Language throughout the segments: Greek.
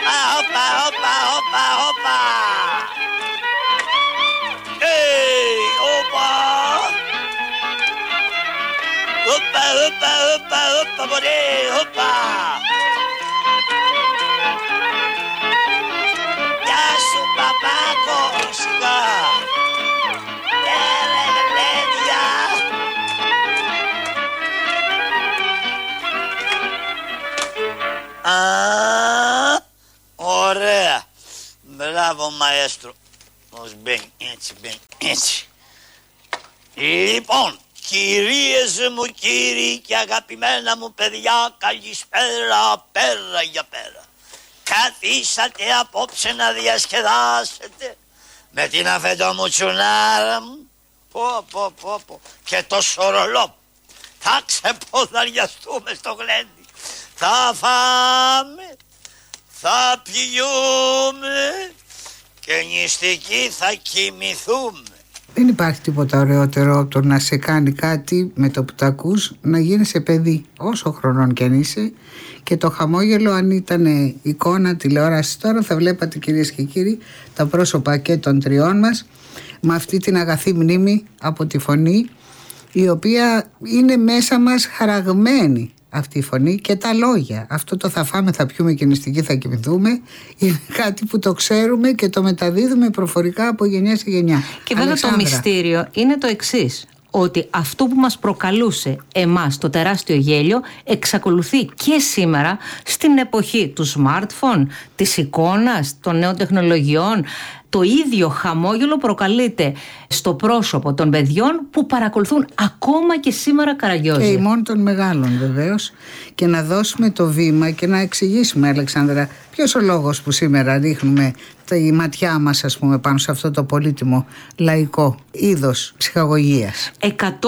όπα, όπα, όπα, όπα. Όπα. Όπα, όπα, όπα, όπα, μωρέ, όπα. Γεια σου, παπάκο, σιγά. Γλέντια. Ωραία. Μπράβο, μαέστρο. Πώς μπαίνει, έτσι μπαίνει, έτσι. Λοιπόν, κυρίες μου, κύριοι και αγαπημένα μου παιδιά, καλησπέρα, πέρα για πέρα. Καθίσατε απόψε να διασκεδάσετε με την αφεντομουτσουνάρα μου. Πω. Και το σορολό. Θα ξεποδαριαστούμε στο γλέντι. Θα φάμε, θα πιούμε και νηστικοί θα κοιμηθούμε. Δεν υπάρχει τίποτα ωραιότερο από το να σε κάνει κάτι με το που τα ακούς να γίνεσαι παιδί, όσο χρονών κι αν είσαι. Και το χαμόγελο, αν ήταν εικόνα τηλεόραση τώρα, θα βλέπατε, κυρίες και κύριοι, τα πρόσωπα και των τριών μας με αυτή την αγαθή μνήμη από τη φωνή, η οποία είναι μέσα μας χαραγμένη. Αυτή η φωνή και τα λόγια. Αυτό το θα φάμε, θα πιούμε και νηστικοί θα κοιμηθούμε, είναι κάτι που το ξέρουμε και το μεταδίδουμε προφορικά από γενιά σε γενιά. Και βέβαια το μυστήριο είναι το εξής, ότι αυτό που μας προκαλούσε εμάς το τεράστιο γέλιο εξακολουθεί και σήμερα στην εποχή του smartphone, της εικόνας, των νέων τεχνολογιών. Το ίδιο χαμόγελο προκαλείται στο πρόσωπο των παιδιών που παρακολουθούν ακόμα και σήμερα Καραγκιόζη. Και ημών των μεγάλων βεβαίως. Και να δώσουμε το βήμα και να εξηγήσουμε, Αλεξάνδρα, ποιος ο λόγος που σήμερα ρίχνουμε τη ματιά μας, ας πούμε, πάνω σε αυτό το πολύτιμο λαϊκό είδος ψυχαγωγίας. 100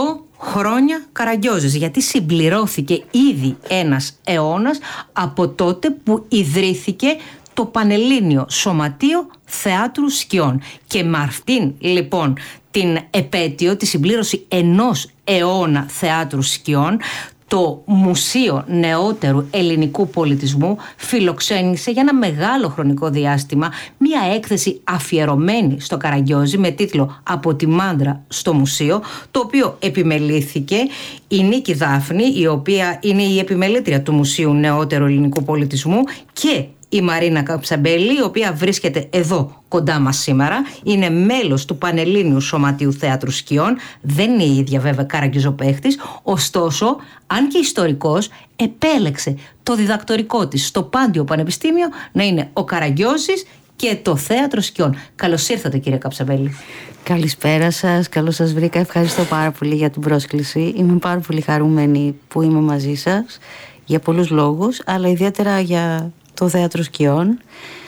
χρόνια Καραγκιόζης, γιατί συμπληρώθηκε ήδη ένας αιώνας από τότε που ιδρύθηκε το Πανελλήνιο Σωματείο Θεάτρου Σκιών. Και με αυτήν λοιπόν την επέτειο, τη συμπλήρωση ενός αιώνα θεάτρου σκιών, το Μουσείο Νεότερου Ελληνικού Πολιτισμού φιλοξένησε για ένα μεγάλο χρονικό διάστημα μία έκθεση αφιερωμένη στο Καραγκιόζη με τίτλο «Από τη Μάντρα στο Μουσείο», το οποίο επιμελήθηκε η Νίκη Δάφνη, η οποία είναι η επιμελήτρια του Μουσείου Νεότερου Ελληνικού Πολιτισμού, και η Μαρίνα Καψαμπέλη, η οποία βρίσκεται εδώ κοντά μας σήμερα, είναι μέλος του Πανελλήνιου Σωματείου Θέατρου Σκιών. Δεν είναι η ίδια βέβαια καραγκιόζοπαίχτης, ωστόσο, αν και ιστορικός, επέλεξε το διδακτορικό της στο Πάντιο Πανεπιστήμιο να είναι ο Καραγκιόζης και το Θέατρο Σκιών. Καλώς ήρθατε, κύριε Καψαμπέλη. Καλησπέρα σας, καλώς σας βρήκα. Ευχαριστώ πάρα πολύ για την πρόσκληση. Είμαι πάρα πολύ χαρούμενη που είμαι μαζί σας για πολλούς λόγους, αλλά ιδιαίτερα για το Θέατρο Σκιών.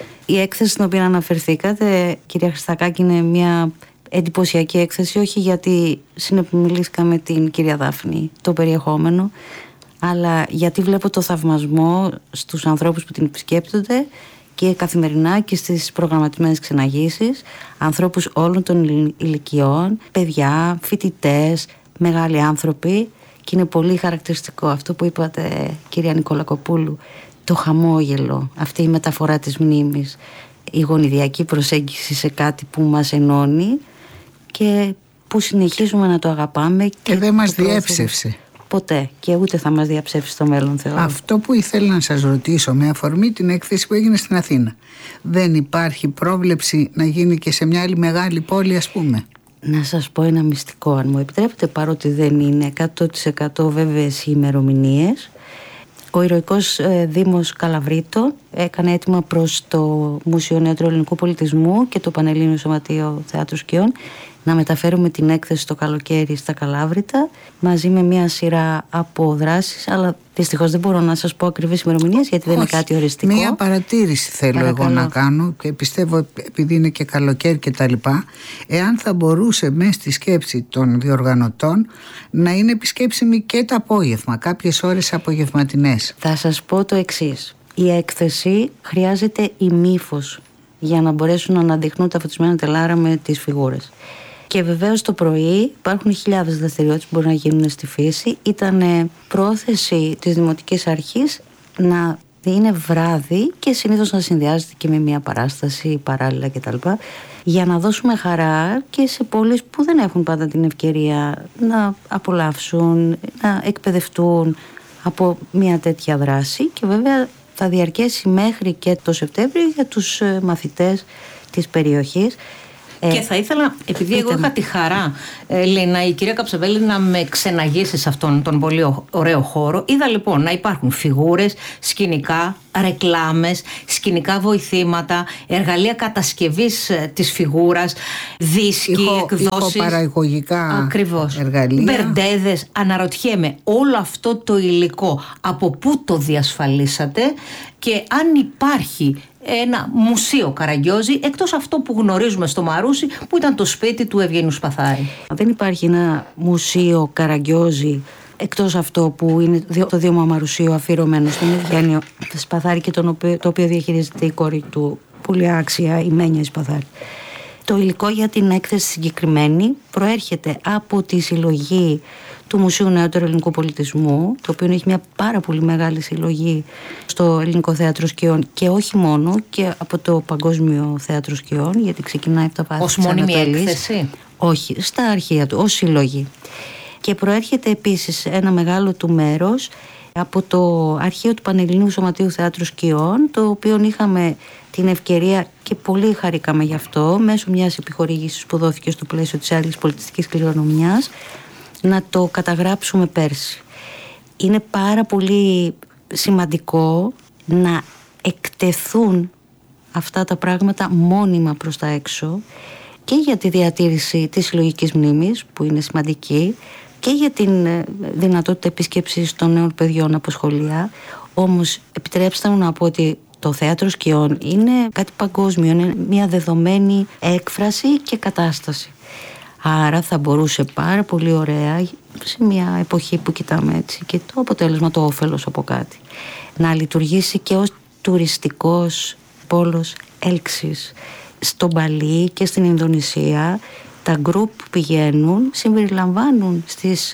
Η έκθεση στην οποία αναφερθήκατε, κυρία Χριστακάκη, είναι μια εντυπωσιακή έκθεση, όχι γιατί συνεπιμιλήθηκα με την κυρία Δάφνη το περιεχόμενο, αλλά γιατί βλέπω το θαυμασμό στους ανθρώπους που την επισκέπτονται και καθημερινά και στις προγραμματισμένες ξεναγήσεις, ανθρώπους όλων των ηλικιών, παιδιά, φοιτητές, μεγάλοι άνθρωποι, και είναι πολύ χαρακτηριστικό αυτό που είπατε, κυρία Νικολακοπούλου, το χαμόγελο, αυτή η μεταφορά της μνήμης, η γονιδιακή προσέγγιση σε κάτι που μας ενώνει και που συνεχίζουμε να το αγαπάμε και δεν μας διέψευσε ποτέ και ούτε θα μας διαψεύσει στο μέλλον, θεωρώ. Αυτό που ήθελα να σας ρωτήσω με αφορμή την έκθεση που έγινε στην Αθήνα, δεν υπάρχει πρόβλεψη να γίνει και σε μια άλλη μεγάλη πόλη, ας πούμε? Να σας πω ένα μυστικό, αν μου επιτρέπετε, παρότι δεν είναι 100% βέβαιες οι ημερομηνίες. Ο ηρωικός Δήμος Καλαβρίτο έκανε αίτημα προς το Μουσείο Νεότερου Ελληνικού Πολιτισμού και το Πανελλήνιο Σωματείο Θεάτρου Σκιών να μεταφέρουμε την έκθεση το καλοκαίρι στα Καλάβρητα μαζί με μια σειρά από δράσεις, αλλά δυστυχώς δεν μπορώ να σας πω ακριβείς ημερομηνίες γιατί δεν είναι κάτι οριστικό. Μια παρατήρηση θέλω εγώ να κάνω και πιστεύω, επειδή είναι και καλοκαίρι και τα λοιπά, εάν θα μπορούσε μέσα στη σκέψη των διοργανωτών να είναι επισκέψιμη και το απόγευμα, κάποιες ώρες απογευματινές. Θα σας πω το εξής. Η έκθεση χρειάζεται ημίφος για να μπορέσουν να αναδειχνούν τα φωτισμένα τελάρα με τις φιγούρες. Και βεβαίως το πρωί υπάρχουν χιλιάδες δραστηριότητες που μπορούν να γίνουν στη φύση. Ήταν πρόθεση της Δημοτικής Αρχής να Είναι βράδυ και συνήθως να συνδυάζεται και με μια παράσταση παράλληλα κτλ. Για να δώσουμε χαρά και σε πόλεις που δεν έχουν πάντα την ευκαιρία να απολαύσουν, να εκπαιδευτούν από μια τέτοια δράση, και βέβαια θα διαρκέσει μέχρι και το Σεπτέμβριο για τους μαθητές της περιοχής. Και θα ήθελα, επειδή εγώ είχα τη χαρά, Λίνα, η κυρία Καψαβέλη, να με ξεναγήσει σε αυτόν τον πολύ ωραίο χώρο. Είδα λοιπόν να υπάρχουν φιγούρες, σκηνικά, ρεκλάμες, σκηνικά βοηθήματα, εργαλεία κατασκευής της φιγούρας, δίσκοι, εκδόσεις. Ηχοπαραγωγικά εργαλεία. Μπερντέδες. Αναρωτιέμαι, όλο αυτό το υλικό από πού το διασφαλίσατε και αν υπάρχει ένα μουσείο Καραγκιόζη, εκτός αυτό που γνωρίζουμε στο Μαρούσι, που ήταν το σπίτι του Ευγένιου Σπαθάρη. Δεν υπάρχει ένα μουσείο Καραγκιόζη εκτός αυτό που είναι το Δήμα Μαρουσίου αφιερωμένο στον Ευγένιο Σπαθάρη και το οποίο διαχειρίζεται η κόρη του, πολύ άξια, η Μένια Σπαθάρη. Το υλικό για την έκθεση συγκεκριμένη προέρχεται από τη συλλογή του Μουσείου Νεότερου Ελληνικού Πολιτισμού, το οποίο έχει μια πάρα πολύ μεγάλη συλλογή στο Ελληνικό Θέατρο Σκιών, και όχι μόνο, και από το Παγκόσμιο Θέατρο Σκιών, γιατί ξεκινάει από τα βάθη της Ανατολής. Ως μόνιμη έκθεση? Όχι, στα αρχεία του, ως συλλογή. Και προέρχεται επίσης ένα μεγάλο του μέρος από το αρχείο του Πανελληνίου Σωματείου Θεάτρου Σκιών, το οποίο είχαμε την ευκαιρία, και πολύ χαρήκαμε γι' αυτό, μέσω μιας επιχορήγησης που δόθηκε στο πλαίσιο της άλλης πολιτιστικής κληρονομιάς, να το καταγράψουμε πέρσι. Είναι πάρα πολύ σημαντικό να εκτεθούν αυτά τα πράγματα μόνιμα προς τα έξω, και για τη διατήρηση της συλλογικής μνήμης, που είναι σημαντική, και για την δυνατότητα επίσκεψης των νέων παιδιών από σχολεία. Όμως επιτρέψτε μου να πω ότι το Θέατρο Σκιών είναι κάτι παγκόσμιο, είναι μια δεδομένη έκφραση και κατάσταση. Άρα θα μπορούσε πάρα πολύ ωραία, σε μια εποχή που κοιτάμε έτσι και το αποτέλεσμα, το όφελος από κάτι, να λειτουργήσει και ως τουριστικός πόλος έλξης. Στο Μπαλί και στην Ινδονησία τα γκρουπ που πηγαίνουν συμπεριλαμβάνουν στις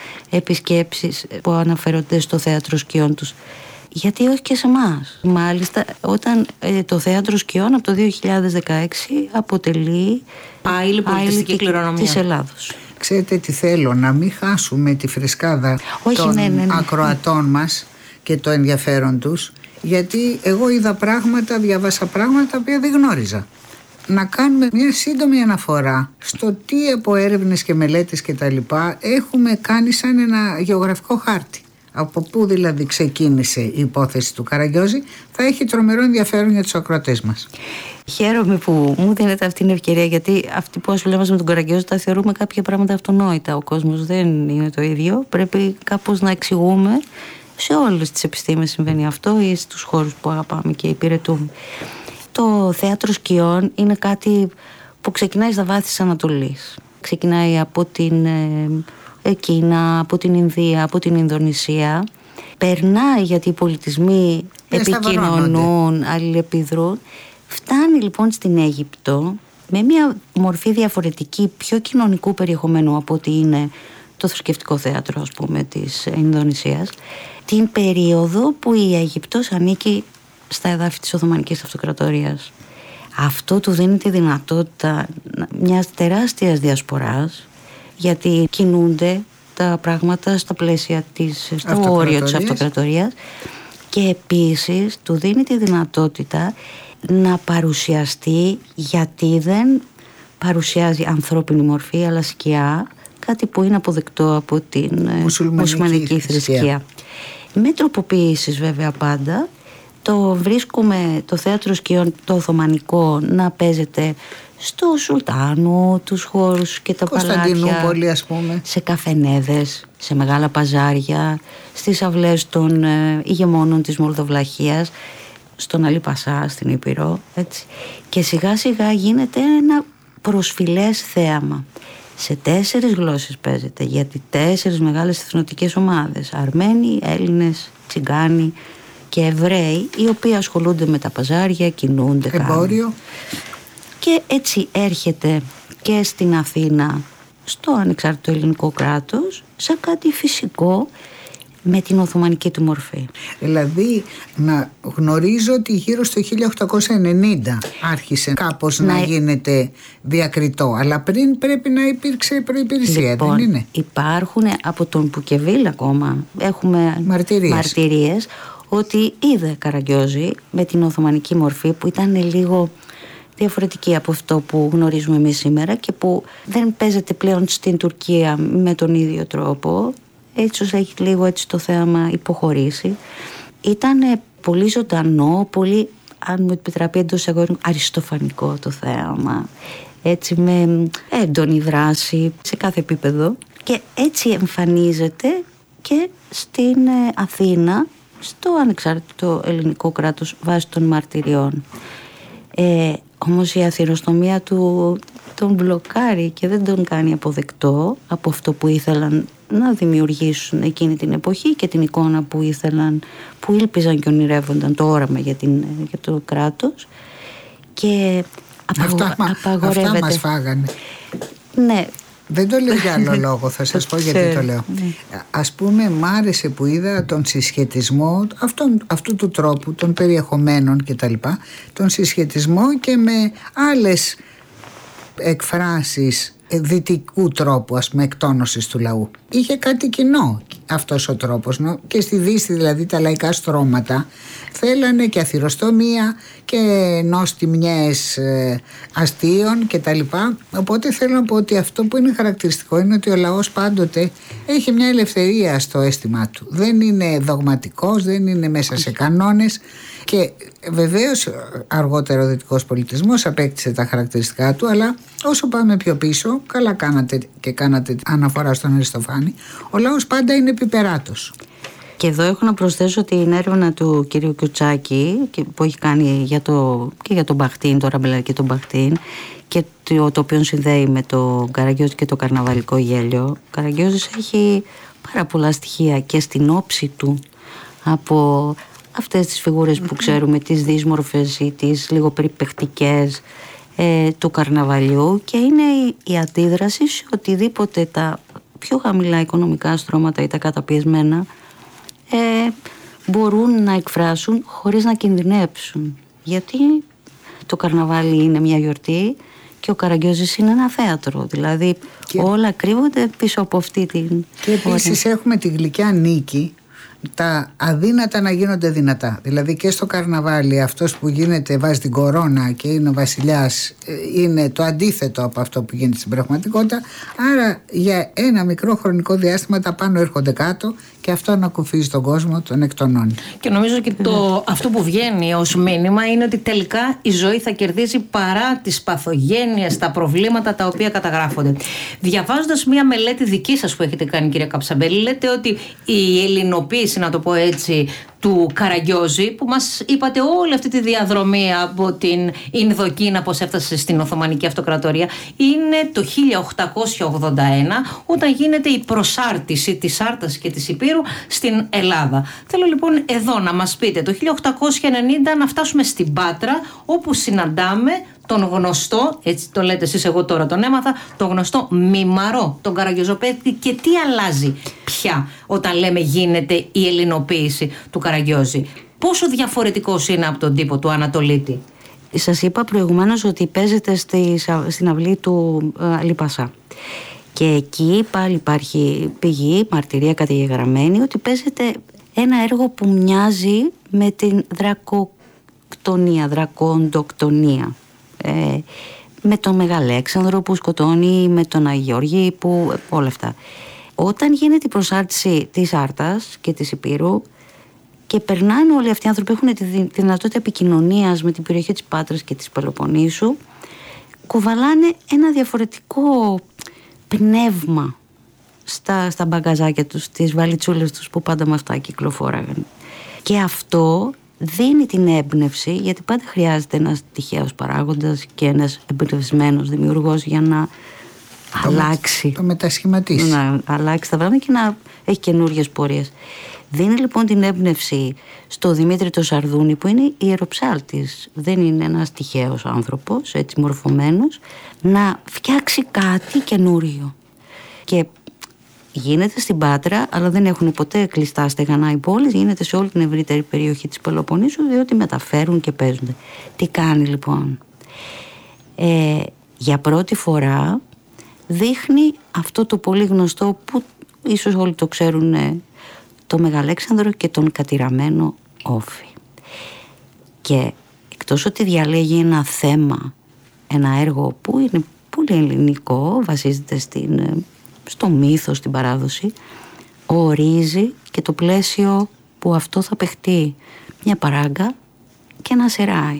επισκέψεις που αναφέρονται στο Θέατρο Σκιών τους. Γιατί όχι και σε εμάς. Μάλιστα, όταν το Θέατρο Σκιών από το 2016 αποτελεί άειλη πολιτιστική κληρονομιά της Ελλάδος. Ξέρετε τι θέλω, να μην χάσουμε τη φρεσκάδα των ακροατών μας και το ενδιαφέρον τους, γιατί εγώ είδα πράγματα, διάβασα πράγματα που δεν γνώριζα. Να κάνουμε μια σύντομη αναφορά στο τι από έρευνες και μελέτες και τα λοιπά έχουμε κάνει σαν ένα γεωγραφικό χάρτη. Από πού δηλαδή ξεκίνησε η υπόθεση του Καραγκιόζη, θα έχει τρομερό ενδιαφέρον για τους ακροατές μας. Χαίρομαι που μου δίνετε αυτή την ευκαιρία, γιατί αυτοί που ασχολούμαστε με τον Καραγκιόζη τα θεωρούμε κάποια πράγματα αυτονόητα. Ο κόσμος δεν είναι το ίδιο. Πρέπει κάπως να εξηγούμε. Σε όλες τις επιστήμες συμβαίνει αυτό, ή στους χώρους που αγαπάμε και υπηρετούμε. Το Θέατρο Σκιών είναι κάτι που ξεκινάει στα βάθη της Ανατολής. Ξεκινάει από την Κίνα, από την Ινδία, από την Ινδονησία. Περνάει, γιατί οι πολιτισμοί επικοινωνούν, αλληλεπιδρούν. Φτάνει λοιπόν στην Αίγυπτο με μια μορφή διαφορετική, πιο κοινωνικού περιεχομένου από ότι είναι το θρησκευτικό θέατρο, ας πούμε, της Ινδονησίας, την περίοδο που η Αίγυπτος ανήκει στα εδάφη της Οθωμανικής Αυτοκρατορίας. Αυτό του δίνει τη δυνατότητα μιας τεράστιας διασποράς, γιατί κινούνται τα πράγματα στα πλαίσια στο όριο της Αυτοκρατορίας, και επίσης του δίνει τη δυνατότητα να παρουσιαστεί, γιατί δεν παρουσιάζει ανθρώπινη μορφή αλλά σκιά, κάτι που είναι αποδεκτό από την μουσουλμανική θρησκεία. Με τροποποιήσεις βέβαια πάντα. Το βρίσκουμε το Θέατρο Σκιών το Οθωμανικό να παίζεται στο Σουλτάνου, τους χώρους και τα παλάτια, ας πούμε, σε καφενέδες, σε μεγάλα παζάρια, στις αυλές των ηγεμόνων της Μολδοβλαχίας, στον Αλή Πασά, στην Ήπειρο, έτσι. Και σιγά σιγά γίνεται ένα προσφυλές θέαμα. Σε 4 γλώσσες παίζεται, γιατί 4 μεγάλες εθνοτικές ομάδες, Αρμένοι, Έλληνες, Τσιγκάνοι και Εβραίοι, οι οποίοι ασχολούνται με τα παζάρια, κινούνται, εμπόριο. Και έτσι έρχεται και στην Αθήνα, στο ανεξάρτητο ελληνικό κράτος, σαν κάτι φυσικό, με την Οθωμανική του μορφή. Δηλαδή να γνωρίζω ότι γύρω στο 1890 άρχισε κάπως να γίνεται διακριτό, αλλά πριν πρέπει να υπήρξε προϋπηρεσία, λοιπόν, δεν είναι? Υπάρχουν από τον Πουκεβίλ ακόμα, έχουμε μαρτυρίες ότι είδε Καραγκιόζη με την Οθωμανική μορφή που ήταν λίγο διαφορετική από αυτό που γνωρίζουμε εμείς σήμερα και που δεν παίζεται πλέον στην Τουρκία με τον ίδιο τρόπο. Έτσι έχει λίγο έτσι το θέαμα υποχωρήσει. Ήταν πολύ ζωντανό, πολύ, αν μου επιτραπεί εντός εγωγικών, αριστοφανικό το θέαμα. Έτσι με έντονη δράση σε κάθε επίπεδο. Και έτσι εμφανίζεται και στην Αθήνα, στο ανεξάρτητο ελληνικό κράτος βάσει των μαρτυριών. Όμως η αθηνοστομία του τον μπλοκάρει και δεν τον κάνει αποδεκτό από αυτό που ήθελαν να δημιουργήσουν εκείνη την εποχή και την εικόνα που ήθελαν, που ήλπιζαν και ονειρεύονταν, το όραμα για το κράτος, και απαγορεύεται. Αυτά μας φάγανε. Ναι. Δεν το λέω για άλλο λόγο, θα σας πω γιατί το λέω. Ναι. Ας πούμε, μ' άρεσε που είδα τον συσχετισμό αυτού του τρόπου, των περιεχομένων κτλ. Τον συσχετισμό και με άλλες εκφράσεις δυτικού τρόπου, ας πούμε, εκτόνωσης του λαού. Είχε κάτι κοινό αυτός ο τρόπος, και στη Δύση δηλαδή τα λαϊκά στρώματα θέλανε και αθυροστομία και νόστιμιές αστείων και τα λοιπά. Οπότε θέλω να πω ότι αυτό που είναι χαρακτηριστικό είναι ότι ο λαός πάντοτε έχει μια ελευθερία στο αίσθημά του. Δεν είναι δογματικός, δεν είναι μέσα σε κανόνες, και βεβαίως αργότερα ο δυτικός πολιτισμός απέκτησε τα χαρακτηριστικά του, αλλά όσο πάμε πιο πίσω, καλά κάνατε και κάνατε αναφορά στον Αριστοφάνη, ο λαός πάντα είναι επιπεράτος. Και εδώ έχω να προσθέσω την έρευνα του κυρίου Κιουτσάκη που έχει κάνει και για τον Μπαχτίν, το Ραμπελάρ και τον Μπαχτίν, και το οποίο συνδέει με το Καραγκιόζη και το καρναβαλικό γέλιο. Ο Καραγκιόζης έχει πάρα πολλά στοιχεία και στην όψη του από αυτές τις φιγούρες που ξέρουμε, τις δύσμορφες ή τις λίγο περιπαιχτικές του καρναβαλιού, και είναι η αντίδραση σε οτιδήποτε τα πιο χαμηλά οικονομικά στρώματα ή τα καταπιεσμένα μπορούν να εκφράσουν χωρίς να κινδυνεύσουν. Γιατί το καρναβάλι είναι μια γιορτή και ο Καραγκιόζης είναι ένα θέατρο. Δηλαδή όλα κρύβονται πίσω από αυτή την... Και επίσης έχουμε τη γλυκιά νίκη, τα αδύνατα να γίνονται δυνατά. Δηλαδή και στο καρναβάλι αυτός που γίνεται, βάζει την κορώνα και είναι ο βασιλιάς, είναι το αντίθετο από αυτό που γίνεται στην πραγματικότητα. Άρα για ένα μικρό χρονικό διάστημα τα πάνω έρχονται κάτω και αυτό ανακουφίζει τον κόσμο, τον εκτονώνει. Και νομίζω και αυτό που βγαίνει ως μήνυμα είναι ότι τελικά η ζωή θα κερδίσει παρά τις παθογένειες, τα προβλήματα τα οποία καταγράφονται. Διαβάζοντας μια μελέτη δική σας που έχετε κάνει, κυρία Καψαμπέλη, λέτε ότι η ελληνοποίηση, να το πω έτσι, του Καραγκιόζη, που μας είπατε όλη αυτή τη διαδρομή από την Ινδοκίνα πώς έφτασε στην Οθωμανική Αυτοκρατορία, είναι το 1881, όταν γίνεται η προσάρτηση της Άρτας και της Υπήρου στην Ελλάδα. Θέλω λοιπόν εδώ να μας πείτε το 1890 να φτάσουμε στην Πάτρα, όπου συναντάμε τον γνωστό, έτσι το λέτε εσείς, εγώ τώρα τον έμαθα, τον γνωστό Μημαρό, τον Καραγκιόζοπέδη. Και τι αλλάζει πια όταν λέμε γίνεται η ελληνοποίηση του Καραγκιόζη? Πόσο διαφορετικός είναι από τον τύπο του Ανατολίτη? Σας είπα προηγουμένως ότι παίζεται στην αυλή του Λιπασά. Και εκεί πάλι υπάρχει πηγή, μαρτυρία καταγεγραμμένη, ότι παίζεται ένα έργο που μοιάζει με την δρακοντοκτονία. Με τον Μεγαλέξανδρο που σκοτώνει, με τον Αγιώργη, που όλα αυτά. Όταν γίνεται η προσάρτηση της Άρτας και της Υπήρου και περνάνε όλοι αυτοί οι άνθρωποι, έχουν τη δυνατότητα επικοινωνίας με την περιοχή της Πάτρας και της Πελοποννήσου, κουβαλάνε ένα διαφορετικό πνεύμα στα μπαγκαζάκια τους, στις βαλιτσούλες τους που πάντα με αυτά κυκλοφόραγαν. Και αυτό δίνει την έμπνευση, γιατί πάντα χρειάζεται ένας τυχαίος παράγοντας και ένας εμπνευσμένος δημιουργός για να αλλάξει. Το μετασχηματίσει. Να αλλάξει τα πράγματα και να έχει καινούριες πορείες. Δίνει λοιπόν την έμπνευση στο Δημήτρη το Σαρδούνη, που είναι ιεροψάλτης. Δεν είναι ένας τυχαίος άνθρωπος, έτσι μορφωμένος, να φτιάξει κάτι καινούριο. Και γίνεται στην Πάτρα, αλλά δεν έχουν ποτέ κλειστά στεγανά οι πόλεις, γίνεται σε όλη την ευρύτερη περιοχή της Πελοποννήσου, διότι μεταφέρουν και παίζονται. Τι κάνει λοιπόν? Για πρώτη φορά δείχνει αυτό το πολύ γνωστό που ίσως όλοι το ξέρουν, το Μεγαλέξανδρο και τον κατηραμένο Όφη. Και εκτός ότι διαλέγει ένα θέμα, ένα έργο που είναι πολύ ελληνικό, βασίζεται στο μύθο, στην παράδοση, ορίζει και το πλαίσιο που αυτό θα παιχτεί, μια παράγκα και ένα σεράι.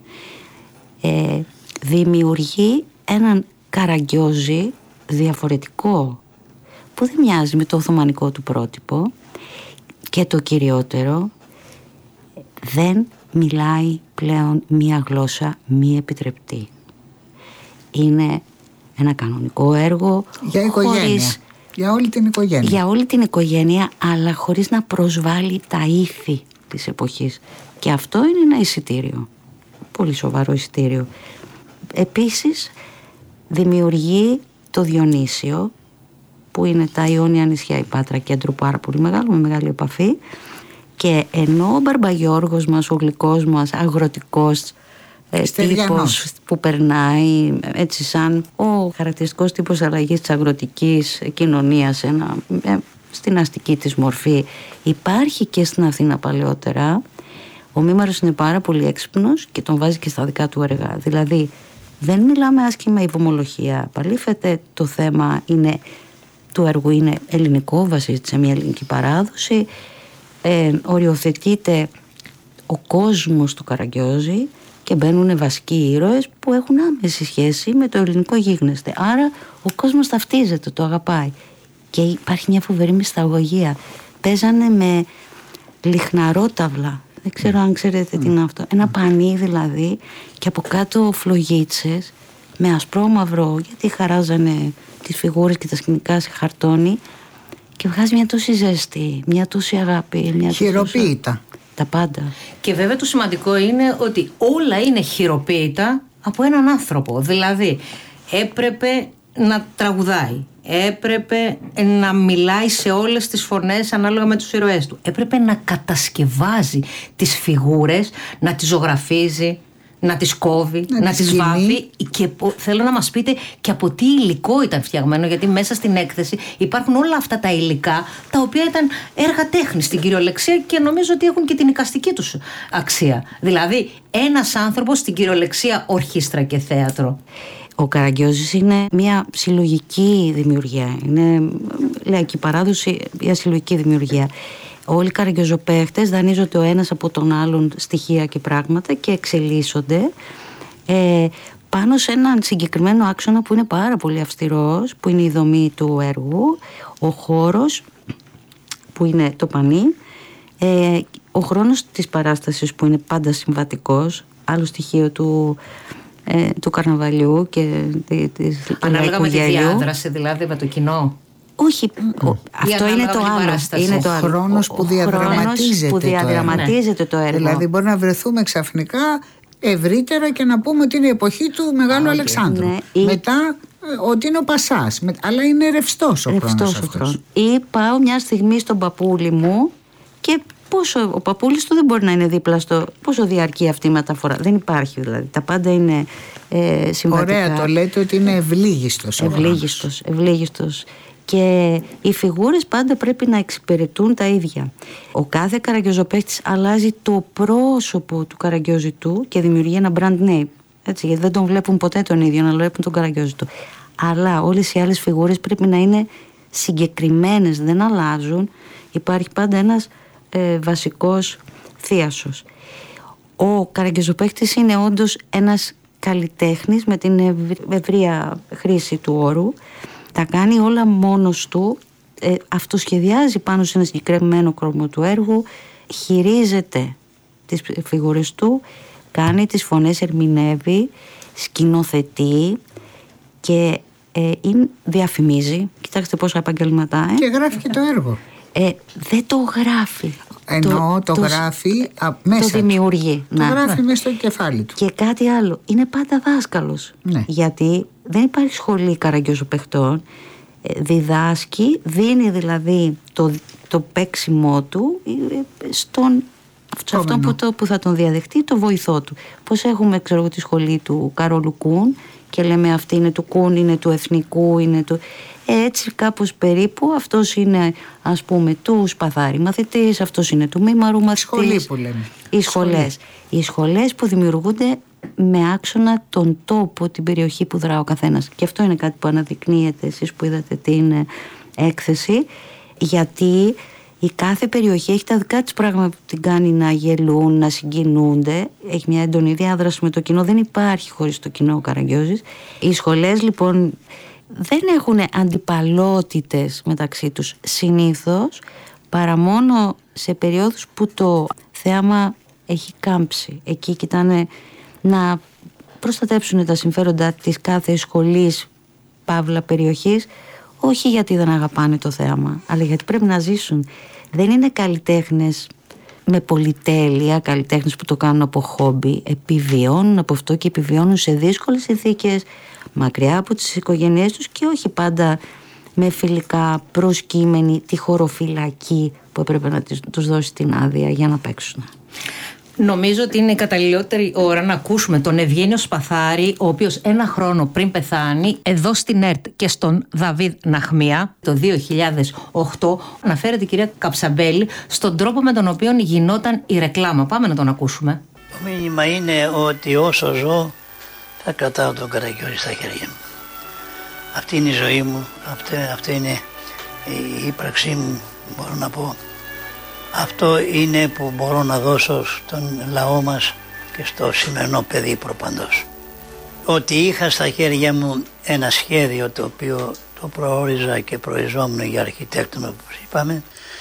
Δημιουργεί έναν Καραγκιόζη διαφορετικό, που δεν μοιάζει με το οθωμανικό του πρότυπο, και το κυριότερο, δεν μιλάει πλέον μία γλώσσα μη επιτρεπτή. Είναι ένα κανονικό έργο για οικογένεια, για όλη την οικογένεια. Για όλη την οικογένεια, αλλά χωρίς να προσβάλλει τα ήθη της εποχής. Και αυτό είναι ένα εισιτήριο, πολύ σοβαρό εισιτήριο. Επίσης δημιουργεί το Διονύσιο, που είναι τα Ιόνια νησιά, η Πάτρα κέντρο πάρα πολύ μεγάλο, με μεγάλη επαφή, και ενώ ο Μπαρμπαγιώργος μας, ο γλυκός μας, αγροτικός τύπος που περνάει έτσι σαν ο χαρακτηριστικός τύπος αλλαγής της αγροτικής κοινωνίας στην αστική της μορφή, υπάρχει και στην Αθήνα παλαιότερα. Ο Μήμαρος είναι πάρα πολύ έξυπνος και τον βάζει και στα δικά του έργα. Δηλαδή δεν μιλάμε άσχημα υπομολογία. Παλήφεται το θέμα του έργου είναι ελληνικό, βασίζεται σε μια ελληνική παράδοση. Οριοθετείται ο κόσμος του Καραγκιόζη και μπαίνουν βασικοί ήρωες που έχουν άμεση σχέση με το ελληνικό γίγνεσθε. Άρα ο κόσμος ταυτίζεται, το αγαπάει. Και υπάρχει μια φοβερή μυσταγωγία. Παίζανε με λιχναρόταυλα. Δεν ξέρω αν ξέρετε τι είναι αυτό. Ένα πανί δηλαδή, και από κάτω φλογίτσες με ασπρόμαυρο, γιατί χαράζανε τις φιγούρες και τα σκηνικά σε χαρτόνι, και βγάζει μια τόση ζέστη, μια τόση αγάπη. Χειροποίητα. Τα πάντα. Και βέβαια το σημαντικό είναι ότι όλα είναι χειροποίητα από έναν άνθρωπο. Δηλαδή έπρεπε να τραγουδάει, έπρεπε να μιλάει σε όλες τις φωνές ανάλογα με τους ήρωές του, έπρεπε να κατασκευάζει τις φιγούρες, να τις ζωγραφίζει, να τις κόβει, να τις βάφει, και θέλω να μας πείτε και από τι υλικό ήταν φτιαγμένο, γιατί μέσα στην έκθεση υπάρχουν όλα αυτά τα υλικά τα οποία ήταν έργα τέχνης στην κυριολεξία και νομίζω ότι έχουν και την εικαστική τους αξία. Δηλαδή ένας άνθρωπος στην κυριολεξία ορχήστρα και θέατρο. Ο Καραγκιόζης είναι μια συλλογική δημιουργία, είναι λαϊκή παράδοση, μια συλλογική δημιουργία. Όλοι οι καραγκιόζοπαίχτες δανείζονται ο ένας από τον άλλον στοιχεία και πράγματα και εξελίσσονται πάνω σε έναν συγκεκριμένο άξονα που είναι πάρα πολύ αυστηρός, που είναι η δομή του έργου, ο χώρος που είναι το πανί, ο χρόνος της παράστασης που είναι πάντα συμβατικός, άλλο στοιχείο του καρναβαλιού και της ανάλογα με τη διάδραση, δηλαδή με το κοινό. Όχι, αυτό είναι το άλλο. Είναι ο χρόνος που διαδραματίζεται το έργο. Δηλαδή μπορεί να βρεθούμε ξαφνικά ευρύτερα και να πούμε ότι είναι η εποχή του Μεγάλου Αλεξάνδρου. Ναι. Μετά ότι είναι ο Πασάς. Αλλά είναι ρευστός ο χρόνος αυτός. Ή πάω μια στιγμή στον παππούλη μου και πόσο ο παππούλης του δεν μπορεί να είναι δίπλα πόσο διαρκεί αυτή η μεταφορά. Δεν υπάρχει δηλαδή. Τα πάντα είναι συμβατικά. Ωραία το λέτε ότι είναι ευλίγιστος. Και οι φιγούρες πάντα πρέπει να εξυπηρετούν τα ίδια. Ο κάθε καραγκιόζοπαίχτης αλλάζει το πρόσωπο του καραγκιόζητου και δημιουργεί ένα brand name. Έτσι, γιατί δεν τον βλέπουν ποτέ τον ίδιο, να βλέπουν τον καραγκιόζητο. Αλλά όλες οι άλλες φιγούρες πρέπει να είναι συγκεκριμένες, δεν αλλάζουν. Υπάρχει πάντα ένας βασικός θίασος. Ο καραγκιόζοπαίχτης είναι όντως ένας καλλιτέχνης με την ευρεία χρήση του όρου. Τα κάνει όλα μόνος του, αυτοσχεδιάζει πάνω σε ένα συγκεκριμένο κρόμο του έργου, χειρίζεται τις φιγούρες του, κάνει τις φωνές, ερμηνεύει, σκηνοθετεί και διαφημίζει. Κοιτάξτε πόσα επαγγελματά. Και γράφει και το έργο. Δεν το γράφει. Εννοώ το γράφει μέσα. Το δημιουργεί. Το γράφει μέσα στο κεφάλι του. Και κάτι άλλο. Είναι πάντα δάσκαλος. Ναι. Γιατί δεν υπάρχει σχολή καραγκιόζοπαιχτών. διδάσκει, δίνει δηλαδή το παίξιμό του στον αυτόν που θα τον διαδεχτεί, το βοηθό του. Πώς έχουμε, ξέρω, τη σχολή του Καρόλου Κούν και λέμε αυτή είναι του Κούν, είναι του Εθνικού, είναι του... Έτσι κάπως περίπου αυτός είναι, ας πούμε, του Σπαθάρη μαθητής, αυτός είναι του Μήμαρου μαθητής. Σχολή που λέμε. Οι σχολές που δημιουργούνται με άξονα τον τόπο, την περιοχή που δρά ο καθένας. Και αυτό είναι κάτι που αναδεικνύεται εσείς που είδατε την έκθεση, γιατί η κάθε περιοχή έχει τα δικά της πράγματα που την κάνει να γελούν, να συγκινούνται. Έχει μια έντονη διάδραση με το κοινό. Δεν υπάρχει χωρίς το κοινό ο Καραγκιόζης. Οι σχολές λοιπόν δεν έχουν αντιπαλότητες μεταξύ τους συνήθως, παρά μόνο σε περιόδους που το θέαμα έχει κάμψει. Εκεί κοιτάνε να προστατέψουν τα συμφέροντα της κάθε σχολής, παύλα περιοχής, όχι γιατί δεν αγαπάνε το θέαμα, αλλά γιατί πρέπει να ζήσουν. Δεν είναι καλλιτέχνες με πολυτέλεια, καλλιτέχνες που το κάνουν από χόμπι, επιβιώνουν από αυτό και επιβιώνουν σε δύσκολες συνθήκες, μακριά από τις οικογένειές τους και όχι πάντα με φιλικά προσκύμενη τη χωροφυλακή που έπρεπε να τους δώσει την άδεια για να παίξουν. Νομίζω ότι είναι η καταλληλότερη ώρα να ακούσουμε τον Ευγένιο Σπαθάρη, ο οποίος ένα χρόνο πριν πεθάνει, εδώ στην ΕΡΤ και στον Δαβίδ Ναχμία το 2008, αναφέρεται η κυρία Καψαμπέλη στον τρόπο με τον οποίο γινόταν η ρεκλάμα. Πάμε να τον ακούσουμε. Το μήνυμα είναι ότι όσο ζω θα κρατάω τον Καραγκιόζη στα χέρια μου. Αυτή είναι η ζωή μου, αυτή είναι η ύπαρξή μου, μπορώ να πω. Αυτό είναι που μπορώ να δώσω στον λαό μας και στο σημερινό παιδί προπαντός. Ότι είχα στα χέρια μου ένα σχέδιο το οποίο το προόριζα και προοριζόμουν για αρχιτέκτονο, όπως είπαμε,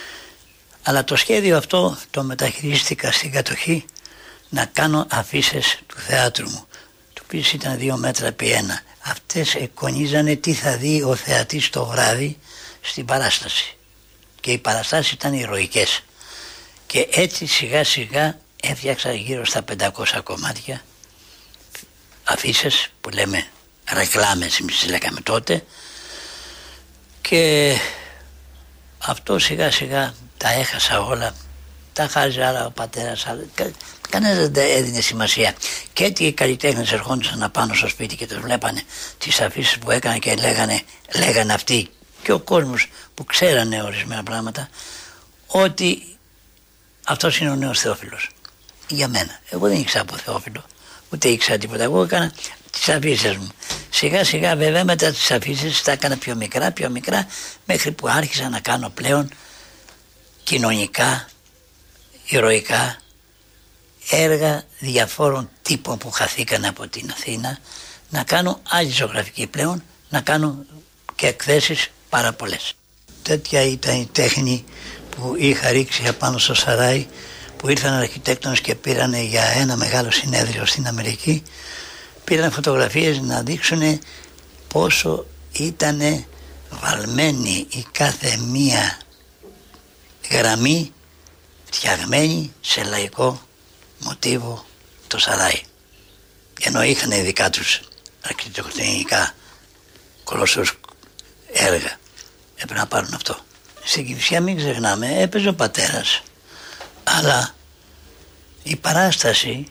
αλλά το σχέδιο αυτό το μεταχειρίστηκα στην κατοχή να κάνω αφίσες του θεάτρου μου, το οποίο ήταν 2 μέτρα επί 1. Αυτές εικονίζανε τι θα δει ο θεατής το βράδυ στην παράσταση και οι παραστάσεις ήταν ηρωικές. Και έτσι σιγά σιγά έφτιαξα γύρω στα 500 κομμάτια αφίσες που λέμε ρεκλάμες, εμείς τις λέγαμε τότε, και αυτό σιγά σιγά τα έχασα όλα, τα χάριζε άλλα ο πατέρας, κανένας δεν έδινε σημασία. Και έτσι οι καλλιτέχνες ερχόντουσαν απάνω στο σπίτι και τους βλέπανε τις αφίσεις που έκανα και λέγανε αυτοί και ο κόσμος που ξέρανε ορισμένα πράγματα ότι αυτός είναι ο νέος Θεόφιλος. Για μένα. Εγώ δεν ήξερα από Θεόφιλο, ούτε ήξερα τίποτα. Εγώ έκανα τις αφίσεις μου. Σιγά σιγά βέβαια μετά τις αφίσεις τα έκανα πιο μικρά, μέχρι που άρχισα να κάνω πλέον κοινωνικά, ηρωικά έργα διαφόρων τύπων που χαθήκαν από την Αθήνα, να κάνω άλλη ζωγραφική πλέον, να κάνω και εκθέσεις πάρα πολλές. Τέτοια ήταν η τέχνη που είχα ρίξει απάνω στο Σαράι, που ήρθαν αρχιτέκτονες και πήρανε για ένα μεγάλο συνέδριο στην Αμερική, πήραν φωτογραφίες να δείξουν πόσο ήταν βαλμένη η κάθε μία γραμμή φτιαγμένη σε λαϊκό μοτίβο το Σαράι, ενώ είχαν δικά τους αρχιτεκτονικά κολοσσούς έργα. Έπρεπε να πάρουν αυτό. Στην Κηφισιά μην ξεχνάμε, έπαιζε ο πατέρας, αλλά η παράσταση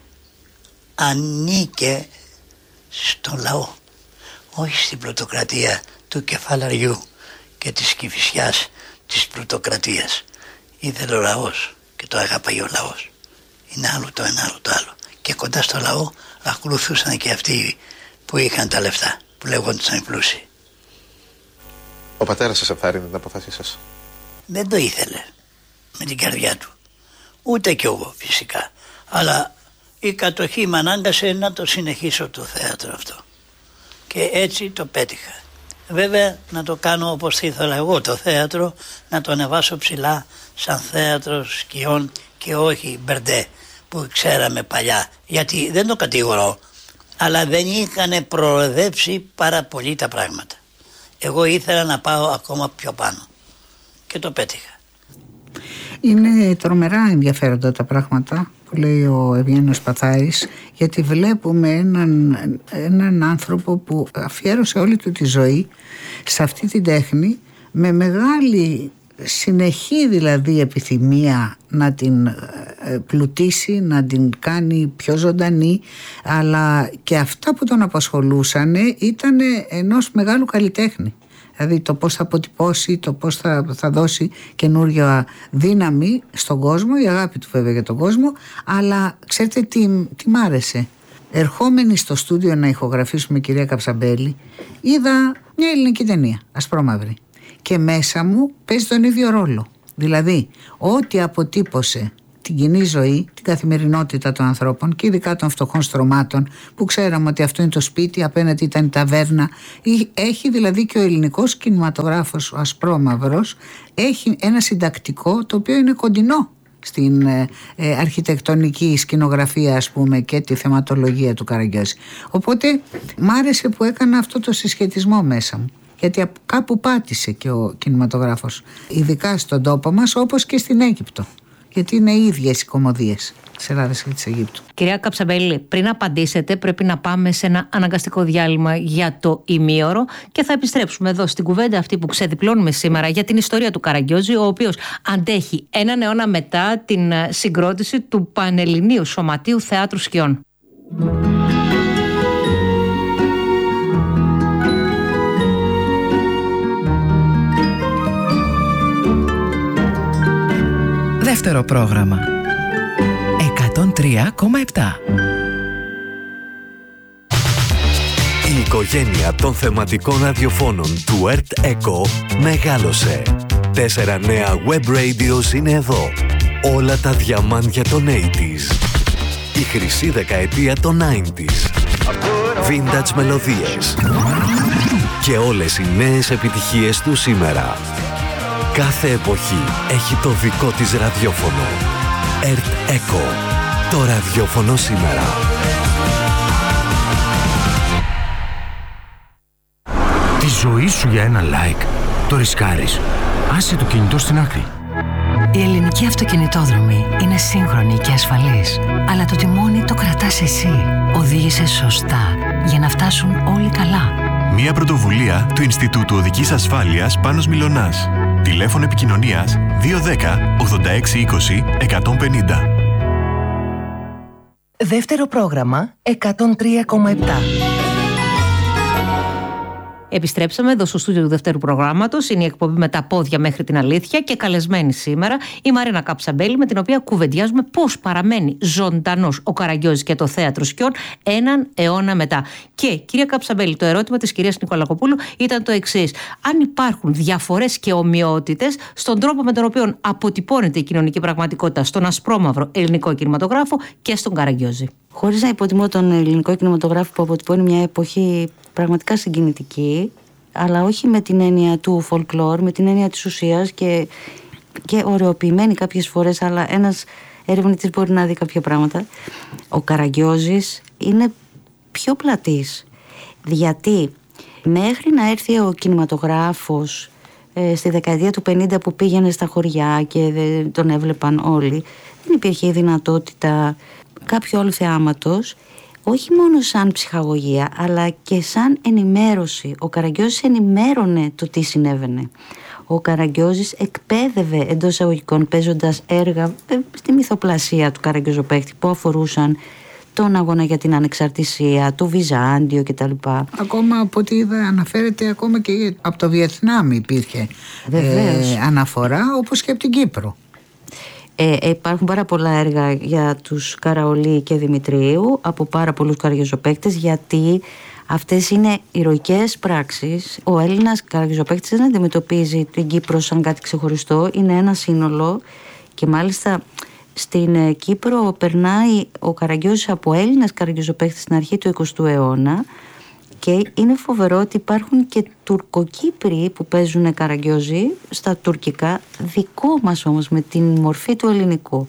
ανήκε στον λαό, όχι στην πλουτοκρατία του κεφαλαριού και της Κηφισιάς της πλουτοκρατίας. Ήθελε ο λαός και το αγαπάει ο λαός. Είναι άλλο το ένα, άλλο το άλλο. Και κοντά στο λαό ακολουθούσαν και αυτοί που είχαν τα λεφτά, που λεγόντουσαν οι πλούσιοι. Ο πατέρας σας ενθάρρυνε την αποφάσή σας? Δεν το ήθελε με την καρδιά του. Ούτε κι εγώ φυσικά. Αλλά η κατοχή με ανάγκασε να το συνεχίσω το θέατρο αυτό. Και έτσι το πέτυχα. Βέβαια να το κάνω όπως ήθελα εγώ το θέατρο, να το ανεβάσω ψηλά σαν θέατρο σκιών και όχι μπερντέ που ξέραμε παλιά. Γιατί δεν το κατηγορώ, αλλά δεν είχαν προοδεύσει πάρα πολύ τα πράγματα. Εγώ ήθελα να πάω ακόμα πιο πάνω και το πέτυχα. Είναι τρομερά ενδιαφέροντα τα πράγματα που που λέει ο Ευγένιος Παθάης, γιατί βλέπουμε έναν άνθρωπο που αφιέρωσε όλη του τη ζωή σε αυτή την τέχνη, με μεγάλη συνεχή δηλαδή επιθυμία να την πλουτίσει, να την κάνει πιο ζωντανή, αλλά και αυτά που τον απασχολούσαν ήταν ενός μεγάλου καλλιτέχνη. Δηλαδή το πώς θα αποτυπώσει, το πώς θα δώσει καινούργια δύναμη στον κόσμο, η αγάπη του βέβαια για τον κόσμο. Αλλά ξέρετε τι μ' άρεσε? Ερχόμενοι στο στούντιο να ηχογραφήσουμε κυρία Καψαμπέλη, είδα μια ελληνική ταινία, ασπρόμαυρη, και μέσα μου παίζει τον ίδιο ρόλο. Δηλαδή ό,τι αποτύπωσε την κοινή ζωή, την καθημερινότητα των ανθρώπων και ειδικά των φτωχών στρωμάτων, που ξέραμε ότι αυτό είναι το σπίτι, απέναντι ήταν η ταβέρνα. Έχει δηλαδή και ο ελληνικός κινηματογράφος, ο ασπρόμαυρος, έχει ένα συντακτικό το οποίο είναι κοντινό στην αρχιτεκτονική σκηνογραφία, ας πούμε, και τη θεματολογία του Καραγκιόζη. Οπότε μ' άρεσε που έκανα αυτό το συσχετισμό μέσα μου, γιατί κάπου πάτησε και ο κινηματογράφος, ειδικά στον τόπο μας όπως και στην Αίγυπτο, γιατί είναι οι ίδιες οι κωμωδίες της Ελλάδας και της Αιγύπτου. Κυρία Καψαμπέλη, πριν απαντήσετε πρέπει να πάμε σε ένα αναγκαστικό διάλειμμα για το ημίωρο και θα επιστρέψουμε εδώ στην κουβέντα αυτή που ξεδιπλώνουμε σήμερα για την ιστορία του Καραγκιόζη, ο οποίος αντέχει έναν αιώνα μετά την συγκρότηση του Πανελληνίου Σωματείου Θεάτρου Σκιών. Δεύτερο πρόγραμμα 103,7. Η οικογένεια των θεματικών ραδιοφώνων του Earth Echo μεγάλωσε. 4 νέα web radios είναι εδώ. Όλα τα διαμάντια των 80s. Η χρυσή δεκαετία των 90s. Vintage μελωδίες. Και όλες οι νέες επιτυχίες του σήμερα. Κάθε εποχή έχει το δικό της ραδιόφωνο. Earth Echo. Το ραδιόφωνο σήμερα. Τη ζωή σου για ένα like το ρισκάρεις. Άσε το κινητό στην άκρη. Η ελληνική αυτοκινητόδρομη είναι σύγχρονη και ασφαλής, αλλά το τιμόνι το κρατάς εσύ. Οδήγησε σωστά για να φτάσουν όλοι καλά. Μια πρωτοβουλία του Ινστιτούτου Οδικής Ασφάλειας Πάνος Μιλωνάς. Τηλέφωνο επικοινωνίας 210 86 20 150. Δεύτερο πρόγραμμα 103,7. Επιστρέψαμε εδώ στο στούντιο του δεύτερου προγράμματος. Είναι η εκπομπή με τα πόδια μέχρι την αλήθεια και καλεσμένη σήμερα η Μαρίνα Καψαμπέλη, με την οποία κουβεντιάζουμε πώς παραμένει ζωντανός ο Καραγκιόζης και το θέατρο Σκιών έναν αιώνα μετά. Και κυρία Καψαμπέλη, το ερώτημα της κυρίας Νικολακοπούλου ήταν το εξής: αν υπάρχουν διαφορές και ομοιότητες στον τρόπο με τον οποίο αποτυπώνεται η κοινωνική πραγματικότητα στον ασπρόμαυρο ελληνικό κινηματογράφο και στον Καραγκιόζη. Χωρίς να υποτιμώ τον ελληνικό κινηματογράφο που αποτυπώνει μια εποχή πραγματικά συγκινητική, αλλά όχι με την έννοια του folklore, με την έννοια της ουσίας και ωρεοποιημένη κάποιες φορές, αλλά ένας ερευνητής μπορεί να δει κάποια πράγματα. Ο Καραγκιόζης είναι πιο πλατής, γιατί μέχρι να έρθει ο κινηματογράφος στη δεκαετία του 50 που πήγαινε στα χωριά και τον έβλεπαν όλοι, δεν υπήρχε η δυνατότητα κάποιου άλλου θεάματος, όχι μόνο σαν ψυχαγωγία αλλά και σαν ενημέρωση. Ο Καραγκιόζης ενημέρωνε το τι συνέβαινε. Ο Καραγκιόζης εκπαίδευε εντός εισαγωγικών, παίζοντας έργα στη μυθοπλασία του Καραγκιόζοπαίχτη που αφορούσαν τον αγώνα για την ανεξαρτησία, το Βυζάντιο κτλ. Ακόμα από ό,τι είδα αναφέρεται ακόμα και από το Βιετνάμ υπήρχε αναφορά, όπως και από την Κύπρο. Υπάρχουν πάρα πολλά έργα για τους Καραολί και Δημητρίου από πάρα πολλούς καραγκιόζοπαίκτες, γιατί αυτές είναι ηρωικές πράξεις. Ο Έλληνας καραγκιόζοπαίκτης δεν αντιμετωπίζει την Κύπρο σαν κάτι ξεχωριστό, είναι ένα σύνολο και μάλιστα στην Κύπρο περνάει ο Καραγκιόζης από Έλληνας καραγκιόζοπαίκτης στην αρχή του 20ου αιώνα. Και είναι φοβερό ότι υπάρχουν και Τουρκοκύπροι που παίζουν Καραγκιόζη στα τουρκικά, δικό μας όμως με την μορφή του ελληνικού.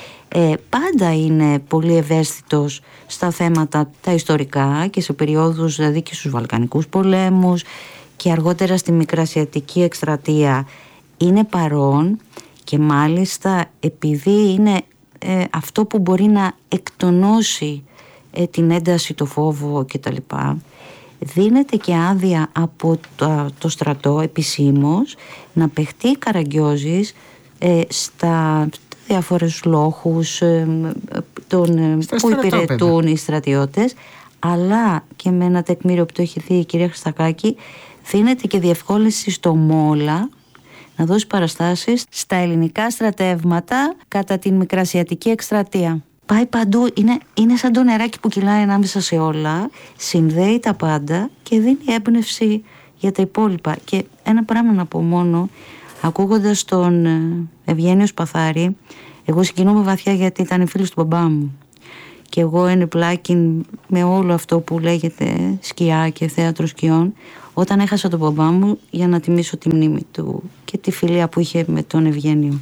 Πάντα είναι πολύ ευαίσθητος στα θέματα τα ιστορικά και σε περιόδους, δηλαδή και στους Βαλκανικούς πολέμους και αργότερα στη Μικρασιατική εκστρατεία είναι παρόν, και μάλιστα επειδή είναι αυτό που μπορεί να εκτονώσει την ένταση, το φόβο κτλ. Δίνεται και άδεια από το στρατό επισήμως να παιχτεί Καραγκιόζης στα διάφορους λόχους που υπηρετούν οι στρατιώτες, αλλά και με ένα τεκμήριο που το έχει δει η κυρία Χριστακάκη, δίνεται και διευκόλυνση στο Μόλα να δώσει παραστάσεις στα ελληνικά στρατεύματα κατά την Μικρασιατική εκστρατεία. Πάει παντού, είναι σαν το νεράκι που κυλάει ανάμεσα σε όλα, συνδέει τα πάντα και δίνει έμπνευση για τα υπόλοιπα. Και ένα πράγμα να πω μόνο, ακούγοντας τον Ευγένιο Σπαθάρη, εγώ συγκινούμαι βαθιά γιατί ήταν φίλος του μπαμπά μου. Και εγώ είναι πλάκιν με όλο αυτό που λέγεται σκιά και θέατρο σκιών, όταν έχασα τον μπαμπά μου για να τιμήσω τη μνήμη του και τη φιλία που είχε με τον Ευγένιο.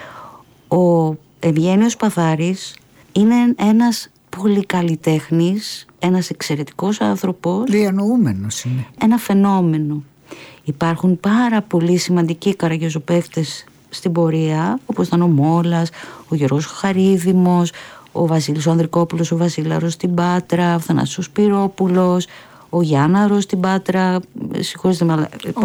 Ο Ευγένιος Σπαθάρης είναι ένας πολυκαλλιτέχνης, ένας εξαιρετικός άνθρωπος. Διανοούμενος είναι. Ένα φαινόμενο. Υπάρχουν πάρα πολλοί σημαντικοί καραγκιόζοπαίχτες στην πορεία, όπως ήταν ο Μόλας, ο Γιώργος Χαρίδημος, ο Βασίλης ο Ανδρικόπουλος, ο Βασίλαρος στην Πάτρα, ο Θανάσης Σπυρόπουλος, ο Γιάνναρος στην Πάτρα, συγχωρείτε με,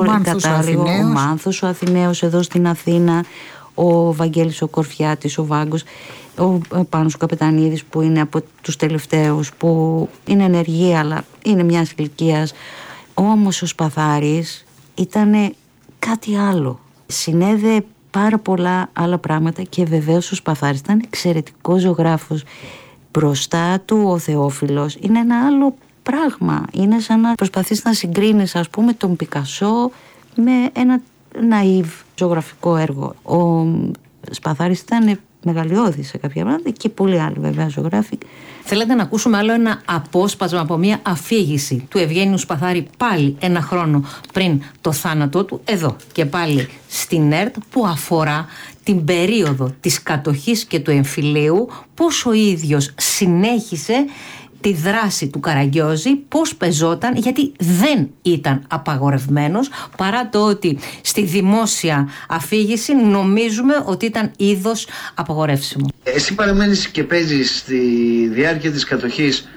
ο Μάνθος ο Αθηναίος εδώ στην Αθήνα, ο Βαγγέλης ο Κορφιάτης, ο Βάγκος, ο Πάνος ο Καπετανίδης που είναι από τους τελευταίους, που είναι ενεργοί αλλά είναι μιας ηλικίας. Όμως ο Σπαθάρης ήταν κάτι άλλο. Συνέδε πάρα πολλά άλλα πράγματα και βεβαίως ο Σπαθάρης ήταν εξαιρετικός ζωγράφος. Μπροστά του ο Θεόφιλος είναι ένα άλλο πράγμα. Είναι σαν να προσπαθείς να συγκρίνεις, ας πούμε, τον Πικασό με ένα ναΐβ ζωγραφικό έργο. Ο Σπαθάρης ήταν μεγαλειώδης σε κάποια πράγματα και πολλοί άλλοι βέβαια ζωγράφοι. Θέλετε να ακούσουμε άλλο ένα απόσπασμα από μια αφήγηση του Ευγένιου Σπαθάρη πάλι ένα χρόνο πριν το θάνατό του, εδώ και πάλι στην ΕΡΤ, που αφορά την περίοδο της κατοχής και του εμφυλίου, πώς ο ίδιος συνέχισε τη δράση του Καραγκιόζη, πώς πεζόταν, γιατί δεν ήταν απαγορευμένος, παρά το ότι στη δημόσια αφήγηση νομίζουμε ότι ήταν είδος απαγορεύσιμο. Εσύ παραμένεις και παίζεις στη διάρκεια της κατοχής?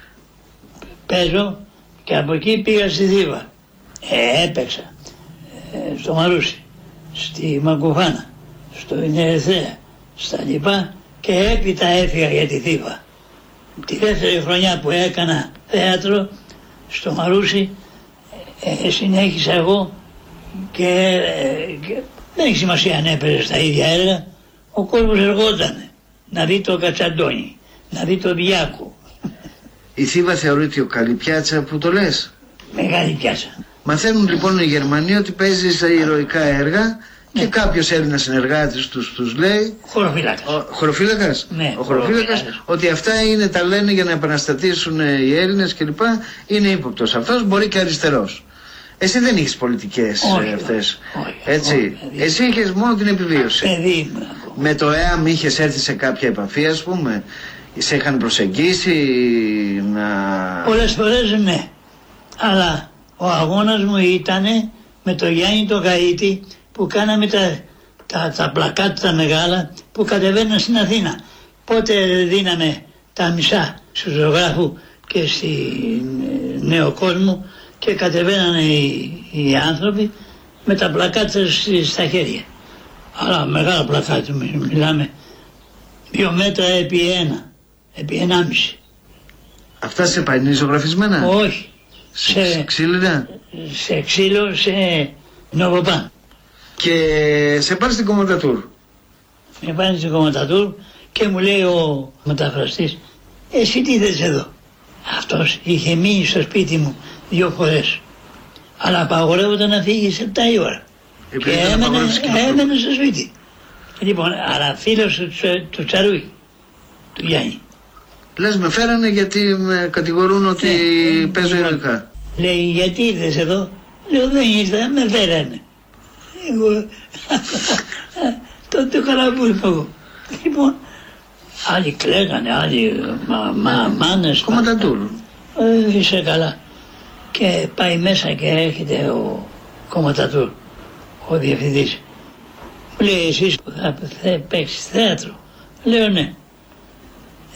Παίζω και από εκεί πήγα στη Θήβα. Έπαιξα στο Μαρούσι, στη Μαγκουφάνα, στο Ινερθέα, στα λοιπά, και έπειτα έφυγα για τη Θήβα. Τη δεύτερη χρονιά που έκανα θέατρο στο Μαρούσι, συνέχισα εγώ και δεν έχει σημασία αν έπαιζε στα ίδια έργα. Ο κόσμος εργόταν να δει το Κατσαντώνη, να δει το Διάκο. Η Θήβα θεωρείται ο καλή πιάτσα που το λες? Μεγάλη πιάτσα. Μαθαίνουν λοιπόν οι Γερμανοί ότι παίζει στα ηρωικά έργα. Και κάποιος Έλληνας συνεργάτης τους λέει. Χωροφύλακας. Ναι, ο χωροφύλακας, ότι αυτά τα λένε για να επαναστατήσουν οι Έλληνες κλπ. Είναι ύποπτος. Αυτός μπορεί και αριστερός. Εσύ δεν είχες πολιτικές αυτές. Έτσι. Εσύ είχες μόνο την επιβίωση. Με το ΕΑΜ είχες έρθει σε κάποια επαφή, ας πούμε? Σε είχαν προσεγγίσει να... Πολλές φορές ναι. Αλλά ο αγώνας μου ήταν με το Γιάννη το Καΐτη, που κάναμε τα πλακάτ τα μεγάλα που κατεβαίναν στην Αθήνα. Πότε δίναμε τα μισά στους ζωγράφου και στη νέο κόσμο και κατεβαίνανε οι άνθρωποι με τα πλακάτ στα χέρια. Αλλά μεγάλα πλακάτ, μιλάμε 2 μέτρα επί 1, επί 1,5. Αυτά σε πανί ζωγραφισμένα? Όχι. Σε ξύλινα? Σε ξύλο, σε νοβοπάν. Και σε πάνε στην Κομμοντατούρ. Με πάνε στην Κομμοντατούρ και μου λέει ο μεταφραστής, εσύ τι θες εδώ? Αυτός είχε μείνει στο σπίτι μου 2 φορές. Αλλά απαγορεύονταν να φύγει σε 7 η ώρα. Και έμενε στο σπίτι. Λοιπόν, αλλά φίλος του Τσαρούι, του Γιάννη. Λες με φέρανε γιατί με κατηγορούν ότι παίζω ηρωικά. Λέει, γιατί ήρθες εδώ? Λέω, δεν ήρθα, με φέρανε. Εγώ τότε καλαβούλησα εγώ. Λοιπόν, άλλοι κλαίγανε, άλλοι μάνες. Κομμοντατούρ. Είσαι καλά. Και πάει μέσα και έρχεται ο Κομμοντατούρ, ο διευθυντής. Μου λέει, εσείς που θα παίξεις θέατρο? Λέω, ναι.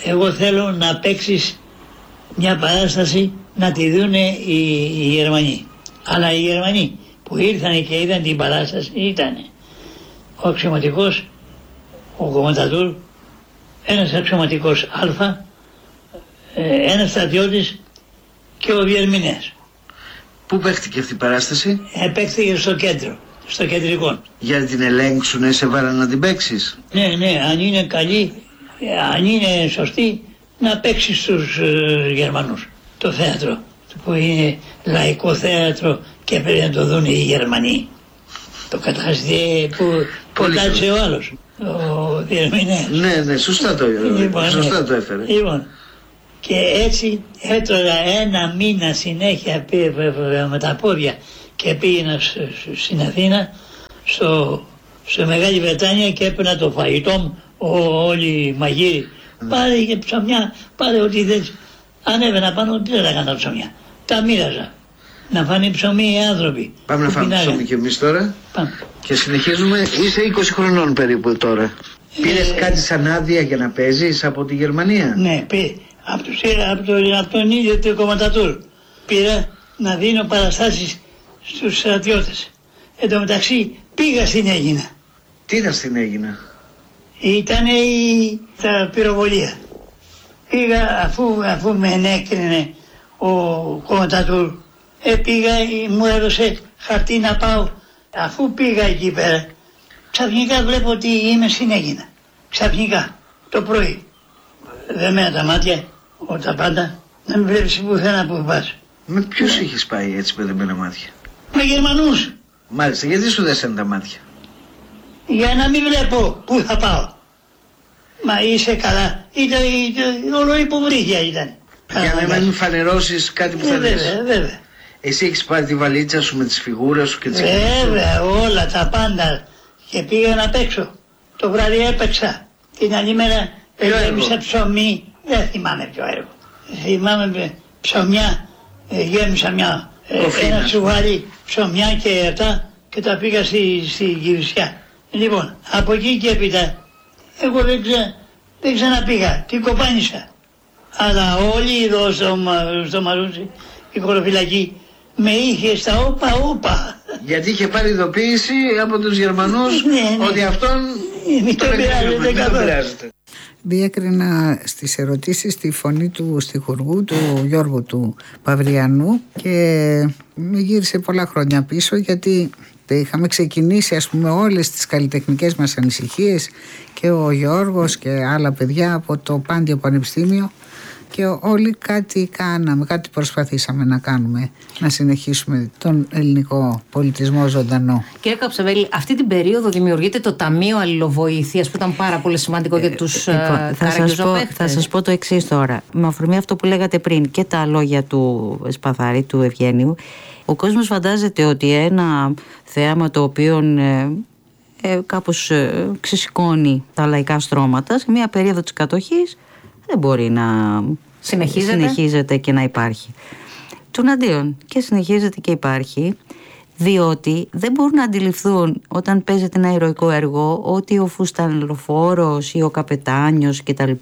εγώ θέλω να παίξεις μια παράσταση να τη δουν οι Γερμανοί. Αλλά οι Γερμανοί που ήρθαν και είδαν την παράσταση ήταν ο αξιωματικός, ο κομματατούρ, ένας αξιωματικός Α, ένας στρατιώτης και ο διερμηνέας. Πού παίχτηκε αυτή η παράσταση? Παίχτηκε στο κέντρο, στο κεντρικό. Για να την ελέγξουνε, σε βάλαν να την παίξεις? Ναι, αν είναι καλή, αν είναι σωστή, να παίξει στους Γερμανούς. Το θέατρο που είναι λαϊκό θέατρο και πρέπει να το δουν οι Γερμανοί. Το κατάστηκε που κάτσε ο άλλος, ο διερμηνέας. Ναι, σωστά το έφερε. Λοιπόν, και έτσι έτρωγα ένα μήνα συνέχεια με τα πόδια και πήγαινα στην Αθήνα, στο Μεγάλη Βρετάνια και έπαιρνα το φαγητό μου, όλοι οι μαγείροι. Πάρε και ψωμιά, πάρε ό,τι θες. Ανέβαινα πάνω, τι δεν έκανα ψωμιά. Τα μοίραζα. Να φάνε ψωμί οι άνθρωποι. Πάμε να φάμε ψωμί και εμείς τώρα. Πάμε. Και συνεχίζουμε. Είσαι 20 χρονών περίπου τώρα. Πήρες κάτι σαν άδεια για να παίζεις από τη Γερμανία? Ναι, από τον ίδιο το κομματατούρ. Πήρα να δίνω παραστάσεις στους στρατιώτες. Εν τω μεταξύ πήγα στην Αίγινα. Τι ήταν στην Αίγινα? Ήταν τα πυροβολία. Πήγα αφού με ενέκρινε ο κομματατούρ. Πήγα, μου έδωσε χαρτί να πάω. Αφού πήγα εκεί πέρα, ξαφνικά βλέπω ότι είμαι στην Αίγινα. Ξαφνικά, το πρωί. Δεμένα τα μάτια, τα πάντα, να μην βλέπεις πουθενά που πας. Με ποιους είχες πάει έτσι με δεμένα μάτια? Με Γερμανούς. Μάλιστα, γιατί σου δέσανε τα μάτια? Για να μην βλέπω πού θα πάω. Μα είσαι καλά. Όλο υποβρύχια ήταν. Για να μην φανερώσεις κάτι που θα δεις. Βέβαια. Εσύ έχεις πάρει τη βαλίτσα σου με τις φιγούρες σου και τις Βέβαια, όλα τα πάντα. Και πήγα να παίξω. Το βράδυ έπαιξα. Την άλλη μέρα γέμισα ψωμί. Δεν θυμάμαι ποιο έργο. Θυμάμαι ψωμιά. Γέμισα ένα τσουβάρι ψωμιά και αυτά και τα πήγα στη Κηφισιά. Λοιπόν, από εκεί και έπειτα εγώ δεν ξαναπήγα. Την κοπάνισα. Αλλά όλοι εδώ στο Μαρούσι, η χωροφυλακή, με είχε στα όπα. Γιατί είχε πάρει ειδοποίηση από τους Γερμανούς ότι αυτόν μην τον πειράζεται. Διέκρινα στις ερωτήσεις τη φωνή του στιχουργού, του Γιώργου του Παυριανού, και με γύρισε πολλά χρόνια πίσω, γιατί είχαμε ξεκινήσει όλες τις καλλιτεχνικές μας ανησυχίες και ο Γιώργος και άλλα παιδιά από το Πάντιο Πανεπιστήμιο, και όλοι κάτι κάναμε, κάτι προσπαθήσαμε να κάνουμε, να συνεχίσουμε τον ελληνικό πολιτισμό ζωντανό. Κύριε Καψαβέλη, αυτή την περίοδο δημιουργείται το Ταμείο Αλληλοβοηθείας, που ήταν πάρα πολύ σημαντικό για τους καραγκιόζοπαίχτες. Θα σας πω το εξής τώρα. Με αφορμή αυτό που λέγατε πριν και τα λόγια του Σπαθάρη, του Ευγένιου, ο κόσμος φαντάζεται ότι ένα θέαμα το οποίο κάπως ξεσηκώνει τα λαϊκά στρώματα σε μια περίοδο της κατοχής δεν μπορεί να συνεχίζεται και να υπάρχει. Τουναντίον, και συνεχίζεται και υπάρχει, διότι δεν μπορούν να αντιληφθούν όταν παίζεται ένα ηρωικό έργο ότι ο φουστανελοφόρος ή ο καπετάνιος κτλ.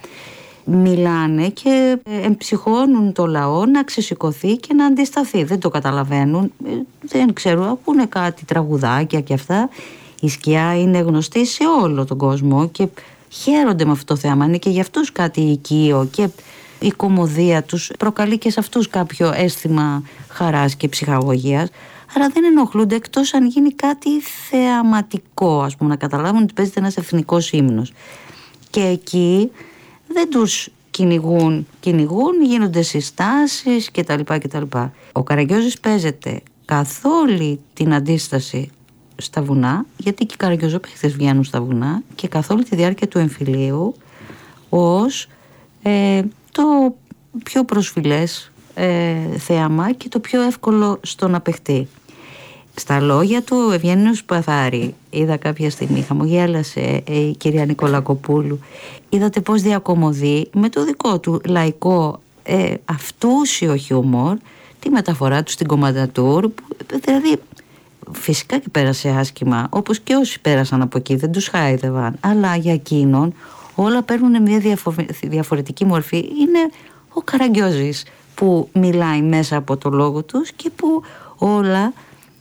Μιλάνε και εμψυχώνουν το λαό να ξεσηκωθεί και να αντισταθεί. Δεν το καταλαβαίνουν, δεν ξέρουν, ακούνε κάτι τραγουδάκια και αυτά. Η σκιά είναι γνωστή σε όλο τον κόσμο και χαίρονται με αυτό το θέμα. Είναι και για αυτούς κάτι οικείο, και η κωμωδία τους προκαλεί και σε αυτούς κάποιο αίσθημα χαράς και ψυχαγωγίας. Άρα δεν ενοχλούνται, εκτός αν γίνει κάτι θεαματικό, ας πούμε, να καταλάβουν ότι παίζεται ένας εθνικός ύμνος. Και εκεί δεν τους κυνηγούν, γίνονται συστάσεις κτλ. Ο Καραγκιόζης παίζεται καθ' όλη την αντίσταση στα βουνά, γιατί και οι καραγκιόζοπαίχτες βγαίνουν στα βουνά, και καθ' όλη τη διάρκεια του εμφυλίου ως το πιο προσφυλές θέαμα και το πιο εύκολο στο να παιχτεί. Στα λόγια του Ευγένιου Σπαθάρη, είδα κάποια στιγμή, χαμογέλασε η κυρία Νικολακοπούλου, είδατε πώς διακομωδεί με το δικό του λαϊκό αυτούσιο χιούμορ τη μεταφορά του στην κομματατούρ, δηλαδή φυσικά και πέρασε άσχημα, όπως και όσοι πέρασαν από εκεί, δεν τους χάιδευαν, αλλά για εκείνον όλα παίρνουν μια διαφορετική μορφή. Είναι ο Καραγκιόζης που μιλάει μέσα από το λόγο τους και που όλα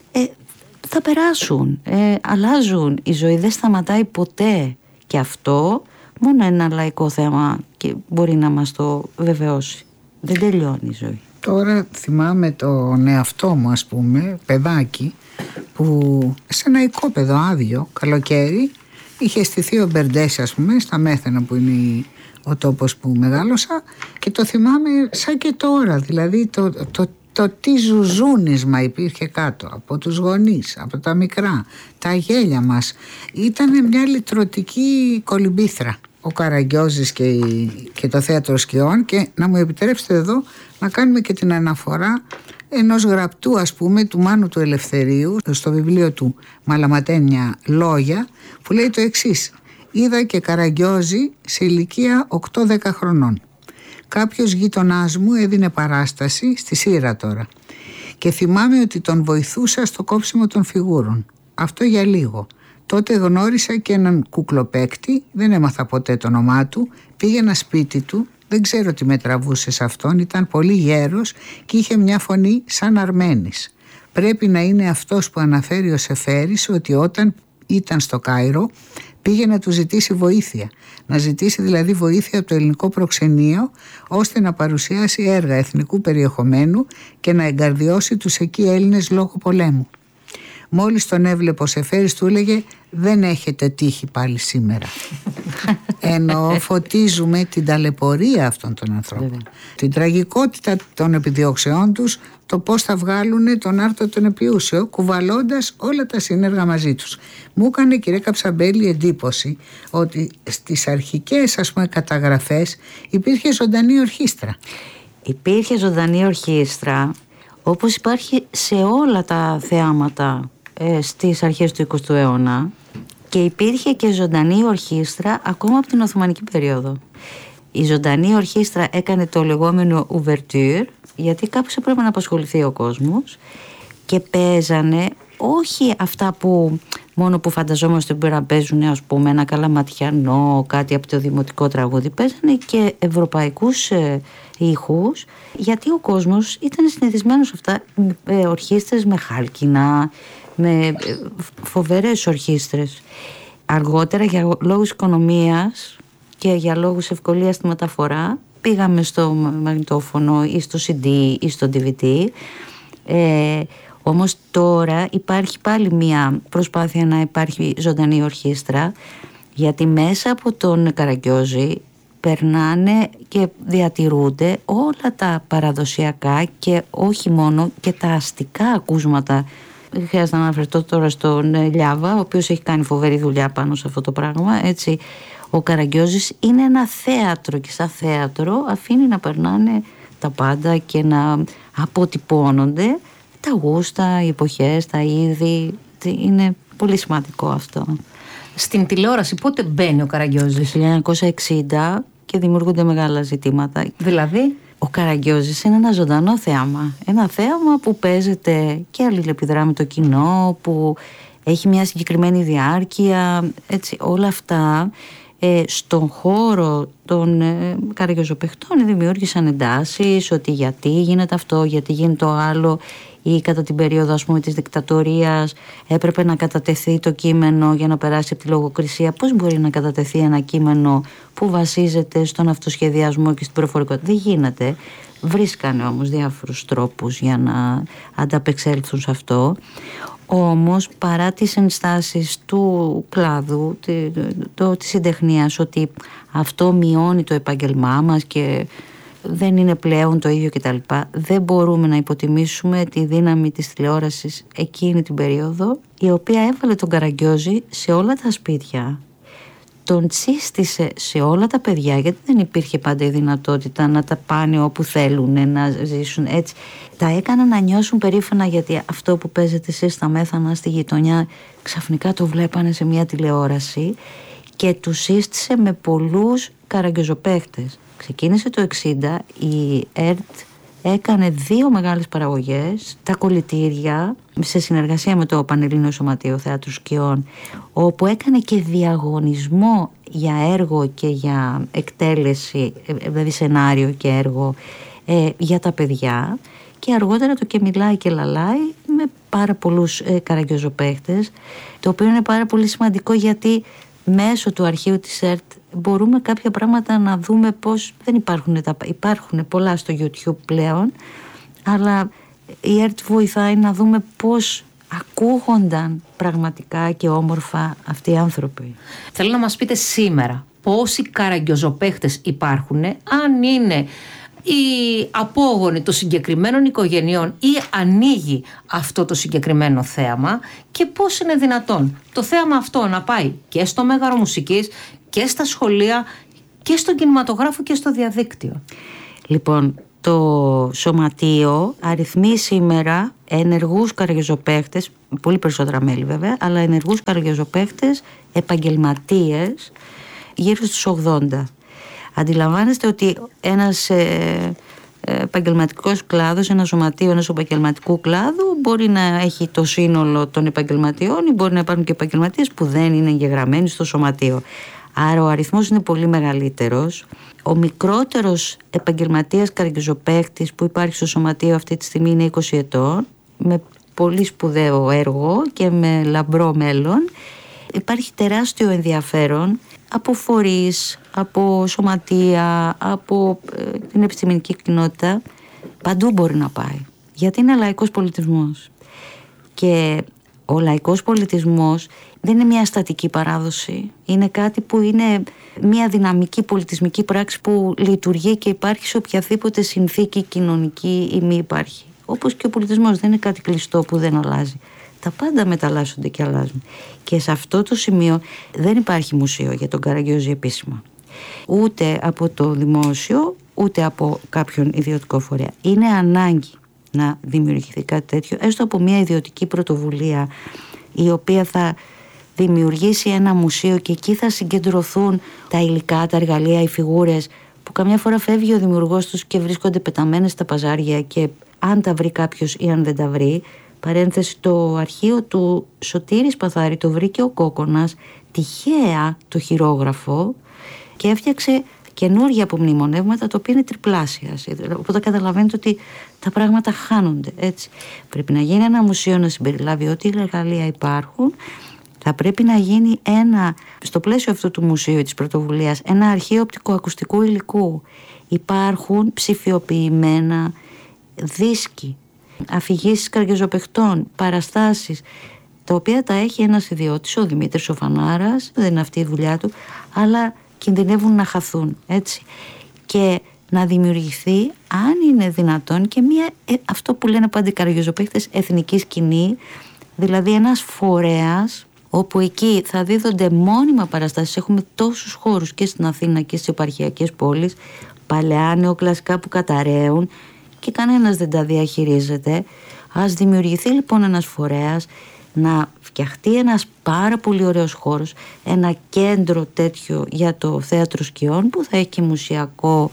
θα περάσουν, αλλάζουν. Η ζωή δεν σταματάει ποτέ και αυτό μόνο ένα λαϊκό θέμα και μπορεί να μας το βεβαιώσει. Δεν τελειώνει η ζωή. Τώρα θυμάμαι τον εαυτό μου, ας πούμε, παιδάκι, που σε ένα οικόπεδο άδειο, καλοκαίρι, είχε στηθεί ο Μπερντές, ας πούμε, στα Μέθαινα που είναι ο τόπος που μεγάλωσα, και το θυμάμαι σαν και τώρα, δηλαδή το τι ζουζούνισμα υπήρχε κάτω από τους γονείς, από τα μικρά, τα γέλια μας. Ήταν μια λυτρωτική κολυμπήθρα ο Καραγκιόζης και το θέατρο σκιών. Και να μου επιτρέψετε εδώ να κάνουμε και την αναφορά ενός γραπτού, ας πούμε, του Μάνου του Ελευθερίου στο βιβλίο του Μαλαματένια Λόγια, που λέει το εξής: είδα και Καραγκιόζη σε ηλικία 8-10 χρονών. Κάποιος γείτονάς μου έδινε παράσταση στη Σύρα τώρα και θυμάμαι ότι τον βοηθούσα στο κόψιμο των φιγούρων. Αυτό για λίγο. Τότε γνώρισα και έναν κουκλοπαίκτη, δεν έμαθα ποτέ το όνομά του, πήγαινα σπίτι του, δεν ξέρω τι με τραβούσε σε αυτόν, ήταν πολύ γέρος και είχε μια φωνή σαν Αρμένης. Πρέπει να είναι αυτός που αναφέρει ο Σεφέρης ότι όταν ήταν στο Κάιρο πήγε να του ζητήσει βοήθεια. Να ζητήσει δηλαδή βοήθεια από το ελληνικό προξενείο ώστε να παρουσιάσει έργα εθνικού περιεχομένου και να εγκαρδιώσει τους εκεί Έλληνες λόγω πολέμου. Μόλις τον έβλεπε ο Σεφέρης του έλεγε «Δεν έχετε τύχει πάλι σήμερα». Ενώ φωτίζουμε την ταλαιπωρία αυτών των ανθρώπων, την τραγικότητα των επιδιώξεών τους, το πώς θα βγάλουν τον άρτο τον επιούσιο κουβαλώντας όλα τα συνέργα μαζί τους. Μου έκανε, κύριε Καψαμπέλη, εντύπωση ότι στις αρχικές, ας πούμε, καταγραφές υπήρχε ζωντανή ορχήστρα. Υπήρχε ζωντανή ορχήστρα όπως υπάρχει σε όλα τα θεάματα στις αρχές του 20ου αιώνα, και υπήρχε και ζωντανή ορχήστρα ακόμα από την Οθωμανική περίοδο. Η ζωντανή ορχήστρα έκανε το λεγόμενο ouverture, γιατί κάπως έπρεπε να απασχοληθεί ο κόσμος, και παίζανε όχι αυτά που μόνο που φανταζόμαστε που να παίζουν, ας πούμε, ένα καλαματιανό, κάτι από το δημοτικό τραγούδι. Παίζανε και ευρωπαϊκούς ήχους, γιατί ο κόσμος ήταν συνηθισμένος σε αυτά, ορχήστρες με χάλκινα, με φοβερές ορχήστρες. Αργότερα, για λόγους οικονομίας και για λόγους ευκολίας στη μεταφορά, πήγαμε στο μαγνητόφωνο ή στο CD ή στο DVD. Όμως τώρα υπάρχει πάλι μια προσπάθεια να υπάρχει ζωντανή ορχήστρα, γιατί μέσα από τον Καραγκιόζη περνάνε και διατηρούνται όλα τα παραδοσιακά και όχι μόνο, και τα αστικά ακούσματα. Δεν χρειάζεται να αναφερθώ τώρα στον Λιάβα, ο οποίος έχει κάνει φοβερή δουλειά πάνω σε αυτό το πράγμα, έτσι. Ο Καραγκιόζης είναι ένα θέατρο και σαν θέατρο αφήνει να περνάνε τα πάντα και να αποτυπώνονται τα γούστα, οι εποχές, τα είδη. Είναι πολύ σημαντικό αυτό. Στην τηλεόραση πότε μπαίνει ο Καραγκιόζης? 1960 και δημιουργούνται μεγάλα ζητήματα. Δηλαδή? Ο Καραγκιόζης είναι ένα ζωντανό θέαμα. Ένα θέαμα που παίζεται και αλληλεπιδρά με το κοινό, που έχει μια συγκεκριμένη διάρκεια, έτσι, όλα αυτά. Στον χώρο των καραγκιόζοπαιχτών δημιούργησαν εντάσεις, ότι γιατί γίνεται αυτό, γιατί γίνεται το άλλο, ή κατά την περίοδο, ας πούμε, της δικτατορίας έπρεπε να κατατεθεί το κείμενο για να περάσει από τη λογοκρισία. Πώς μπορεί να κατατεθεί ένα κείμενο που βασίζεται στον αυτοσχεδιασμό και στην προφορικότητα? Δεν γίνεται. Βρίσκανε όμως διάφορους τρόπους για να ανταπεξέλθουν σε αυτό. Όμως, παρά τις ενστάσεις του κλάδου, της συντεχνίας, ότι αυτό μειώνει το επάγγελμά μας και δεν είναι πλέον το ίδιο κτλ., δεν μπορούμε να υποτιμήσουμε τη δύναμη της τηλεόρασης εκείνη την περίοδο, η οποία έβαλε τον Καραγκιόζη σε όλα τα σπίτια, τον τσίστησε σε όλα τα παιδιά, γιατί δεν υπήρχε πάντα η δυνατότητα να τα πάνε όπου θέλουν να ζήσουν, έτσι. Τα έκανα να νιώσουν περήφανα, γιατί αυτό που παίζετε εσείς στα Μέθανα στη γειτονιά ξαφνικά το βλέπανε σε μια τηλεόραση, και τους σύστησε με πολλούς καραγκιόζοπαίχτες. Ξεκίνησε το 60, η ΕΡΤ έκανε 2 μεγάλες παραγωγές, τα Κολλητήρια, σε συνεργασία με το Πανελλήνιο Σωματείο Θεάτρου Σκιών, όπου έκανε και διαγωνισμό για έργο και για εκτέλεση, δηλαδή σενάριο και έργο για τα παιδιά, και αργότερα το «Και μιλάει και λαλάει» με πάρα πολλούς καραγκιόζοπαίχτες, το οποίο είναι πάρα πολύ σημαντικό, γιατί μέσω του αρχείου της ΕΡΤ μπορούμε κάποια πράγματα να δούμε πώς δεν υπάρχουν πολλά στο YouTube πλέον, αλλά η ΕΡΤ βοηθάει να δούμε πώς ακούγονταν πραγματικά και όμορφα αυτοί οι άνθρωποι. Θέλω να μας πείτε σήμερα πόσοι καραγκιόζοπαίχτες υπάρχουν, αν είναι οι απόγονοι των συγκεκριμένων οικογενειών ή ανοίγει αυτό το συγκεκριμένο θέαμα, και πώς είναι δυνατόν το θέαμα αυτό να πάει και στο Μέγαρο Μουσικής και στα σχολεία και στον κινηματογράφο και στο διαδίκτυο. Λοιπόν, το Σωματείο αριθμεί σήμερα ενεργούς καραγκιόζοπαίχτες, πολύ περισσότερα μέλη βέβαια, αλλά ενεργούς καραγκιόζοπαίχτες επαγγελματίες γύρω στους 80. Αντιλαμβάνεστε ότι ένας επαγγελματικός κλάδος, ένα σωματείο ενός επαγγελματικού κλάδου μπορεί να έχει το σύνολο των επαγγελματιών, ή μπορεί να υπάρχουν και επαγγελματίες που δεν είναι εγγεγραμμένοι στο σωματείο. Άρα ο αριθμός είναι πολύ μεγαλύτερος. Ο μικρότερος επαγγελματίας καραγκιόζοπαίχτης που υπάρχει στο σωματείο αυτή τη στιγμή είναι 20 ετών, με πολύ σπουδαίο έργο και με λαμπρό μέλλον. Υπάρχει τεράστιο ενδιαφέρον από φορείς, από σωματεία, από την επιστημονική κοινότητα. Παντού μπορεί να πάει, γιατί είναι λαϊκός πολιτισμός. Και ο λαϊκός πολιτισμός δεν είναι μια στατική παράδοση. Είναι κάτι που είναι μια δυναμική πολιτισμική πράξη που λειτουργεί και υπάρχει σε οποιαδήποτε συνθήκη κοινωνική ή μη υπάρχει. Όπως και ο πολιτισμός δεν είναι κάτι κλειστό που δεν αλλάζει. Τα πάντα μεταλλάσσονται και αλλάζουν. Και σε αυτό το σημείο δεν υπάρχει μουσείο για τον Καραγκιόζη επίσημα. Ούτε από το δημόσιο, ούτε από κάποιον ιδιωτικό φορέα. Είναι ανάγκη να δημιουργηθεί κάτι τέτοιο, έστω από μια ιδιωτική πρωτοβουλία, η οποία θα δημιουργήσει ένα μουσείο και εκεί θα συγκεντρωθούν τα υλικά, τα εργαλεία, οι φιγούρες, που καμιά φορά φεύγει ο δημιουργός τους και βρίσκονται πεταμένες στα παζάρια, και αν τα βρει κάποιος ή αν δεν τα βρει. Παρένθεση, το αρχείο του Σωτήρη Σπαθάρη το βρήκε ο Κόκονας τυχαία το χειρόγραφο και έφτιαξε καινούργια απομνημονεύματα, τα οποία είναι τριπλάσια. Οπότε καταλαβαίνετε ότι τα πράγματα χάνονται, έτσι. Πρέπει να γίνει ένα μουσείο να συμπεριλάβει ό,τι εργαλεία υπάρχουν. Θα πρέπει να γίνει στο πλαίσιο αυτού του μουσείου, της πρωτοβουλίας, ένα αρχείο οπτικοακουστικού υλικού. Υπάρχουν ψηφιοποιημένα δίσκοι, αφηγήσεις καραγκιόζοπαιχτών, παραστάσεις, τα οποία τα έχει ένας ιδιώτης, ο Δημήτρης ο Φανάρας, δεν είναι αυτή η δουλειά του, αλλά κινδυνεύουν να χαθούν, έτσι. Και να δημιουργηθεί, αν είναι δυνατόν, και αυτό που λένε πάντα οι καραγκιόζοπαίχτες, εθνική σκηνή, δηλαδή ένας φορέας όπου εκεί θα δίδονται μόνιμα παραστάσεις. Έχουμε τόσους χώρους και στην Αθήνα και στις επαρχιακές πόλεις, παλαιά, νεοκλασικά, που καταραίουν και κανένας δεν τα διαχειρίζεται. Ας δημιουργηθεί λοιπόν ένας φορέας, να φτιαχτεί ένας πάρα πολύ ωραίος χώρος, ένα κέντρο τέτοιο για το θέατρο σκιών, που θα έχει και μουσιακό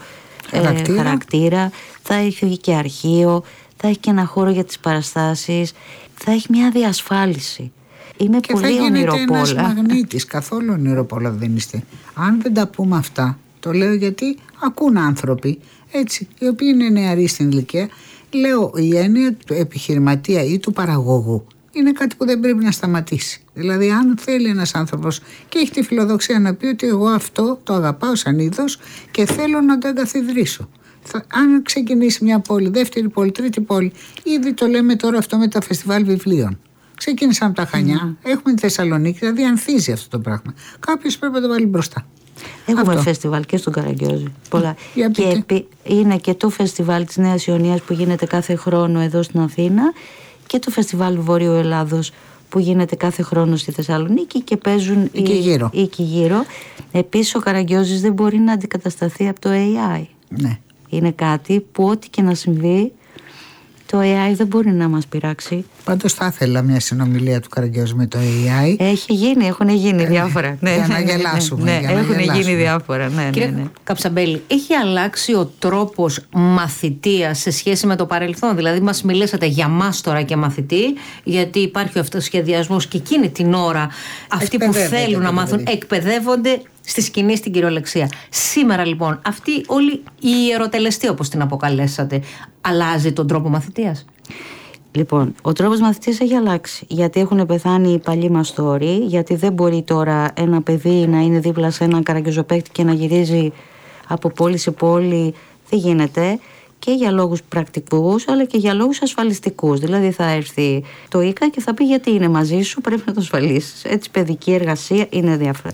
χαρακτήρα, θα έχει και αρχείο, θα έχει και ένα χώρο για τις παραστάσεις, θα έχει μια διασφάλιση. Είμαι και πολύ ονειροπόλα. Και θα γίνεται ένας μαγνήτης, καθόλου ονειροπόλα δεν είστε. Αν δεν τα πούμε αυτά, το λέω γιατί ακούν άνθρωποι, έτσι, οι οποίοι είναι νεαροί στην ηλικία. Λέω, η έννοια του επιχειρηματία ή του παραγωγού είναι κάτι που δεν πρέπει να σταματήσει. Δηλαδή, αν θέλει ένας άνθρωπος και έχει τη φιλοδοξία να πει ότι εγώ αυτό το αγαπάω σαν είδος και θέλω να το εγκαθιδρύσω. Αν ξεκινήσει μια πόλη, δεύτερη πόλη, τρίτη πόλη, ήδη το λέμε τώρα αυτό με τα φεστιβάλ βιβλίων. Ξεκίνησαν από τα Χανιά, έχουμε τη Θεσσαλονίκη, δηλαδή ανθίζει αυτό το πράγμα. Κάποιος πρέπει να το βάλει μπροστά. Έχουμε φεστιβάλ και στον Καραγκιόζη. Πολλά. Και είναι και το φεστιβάλ της Νέας Ιωνίας που γίνεται κάθε χρόνο εδώ στην Αθήνα, και το φεστιβάλ Βόρειο Ελλάδος που γίνεται κάθε χρόνο στη Θεσσαλονίκη και παίζουν εκεί γύρω. Επίσης ο Καραγκιόζης δεν μπορεί να αντικατασταθεί από το AI. Ναι. Είναι κάτι που ό,τι και να συμβεί Το AI δεν μπορεί να μας πειράξει. Πάντως θα ήθελα μια συνομιλία του Καραγκιόζη με το AI. Έχουν γίνει διάφορα. Για να γελάσουμε. Έχουν γίνει διάφορα. Κύριε Καψαμπέλη, έχει αλλάξει ο τρόπος μαθητείας σε σχέση με το παρελθόν? Δηλαδή μας μιλήσατε για μάστορα και μαθητή, γιατί υπάρχει ο αυτοσχεδιασμός και εκείνη την ώρα αυτοί που θέλουν να μάθουν εκπαιδεύονται στη σκηνή, στην κυριολεξία. Σήμερα λοιπόν αυτή όλη η ιεροτελεστή, όπως την αποκαλέσατε, αλλάζει τον τρόπο μαθητείας? Λοιπόν, ο τρόπος μαθητείας έχει αλλάξει. Γιατί έχουν πεθάνει οι παλιοί μαστόροι, γιατί δεν μπορεί τώρα ένα παιδί να είναι δίπλα σε έναν καραγκιόζοπαίκτη και να γυρίζει από πόλη σε πόλη. Δεν γίνεται. Και για λόγους πρακτικούς, αλλά και για λόγους ασφαλιστικούς. Δηλαδή θα έρθει το ΙΚΑ και θα πει γιατί είναι μαζί σου, πρέπει να το ασφαλίσεις. Έτσι, παιδική εργασία είναι διάφορα.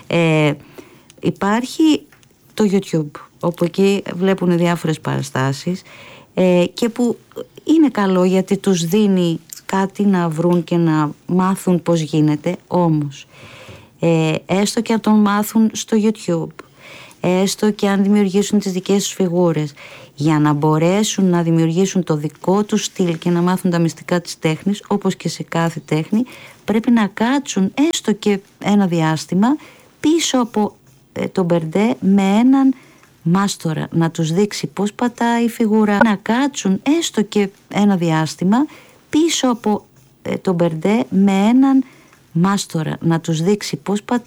Υπάρχει το YouTube, όπου εκεί βλέπουν διάφορες παραστάσεις και που είναι καλό γιατί τους δίνει κάτι να βρουν και να μάθουν πώς γίνεται. Όμως έστω και αν τον μάθουν στο YouTube, έστω και αν δημιουργήσουν τις δικές τους φιγούρες, για να μπορέσουν να δημιουργήσουν το δικό τους στυλ και να μάθουν τα μυστικά της τέχνης, όπως και σε κάθε τέχνη, πρέπει να κάτσουν έστω και ένα διάστημα πίσω από τον μπερντέ με έναν μάστορα να τους δείξει πώς πατάει η φιγούρα, να κάτσουν έστω και ένα διάστημα πίσω από τον μπερντέ με έναν μάστορα να τους δείξει πώς πατάει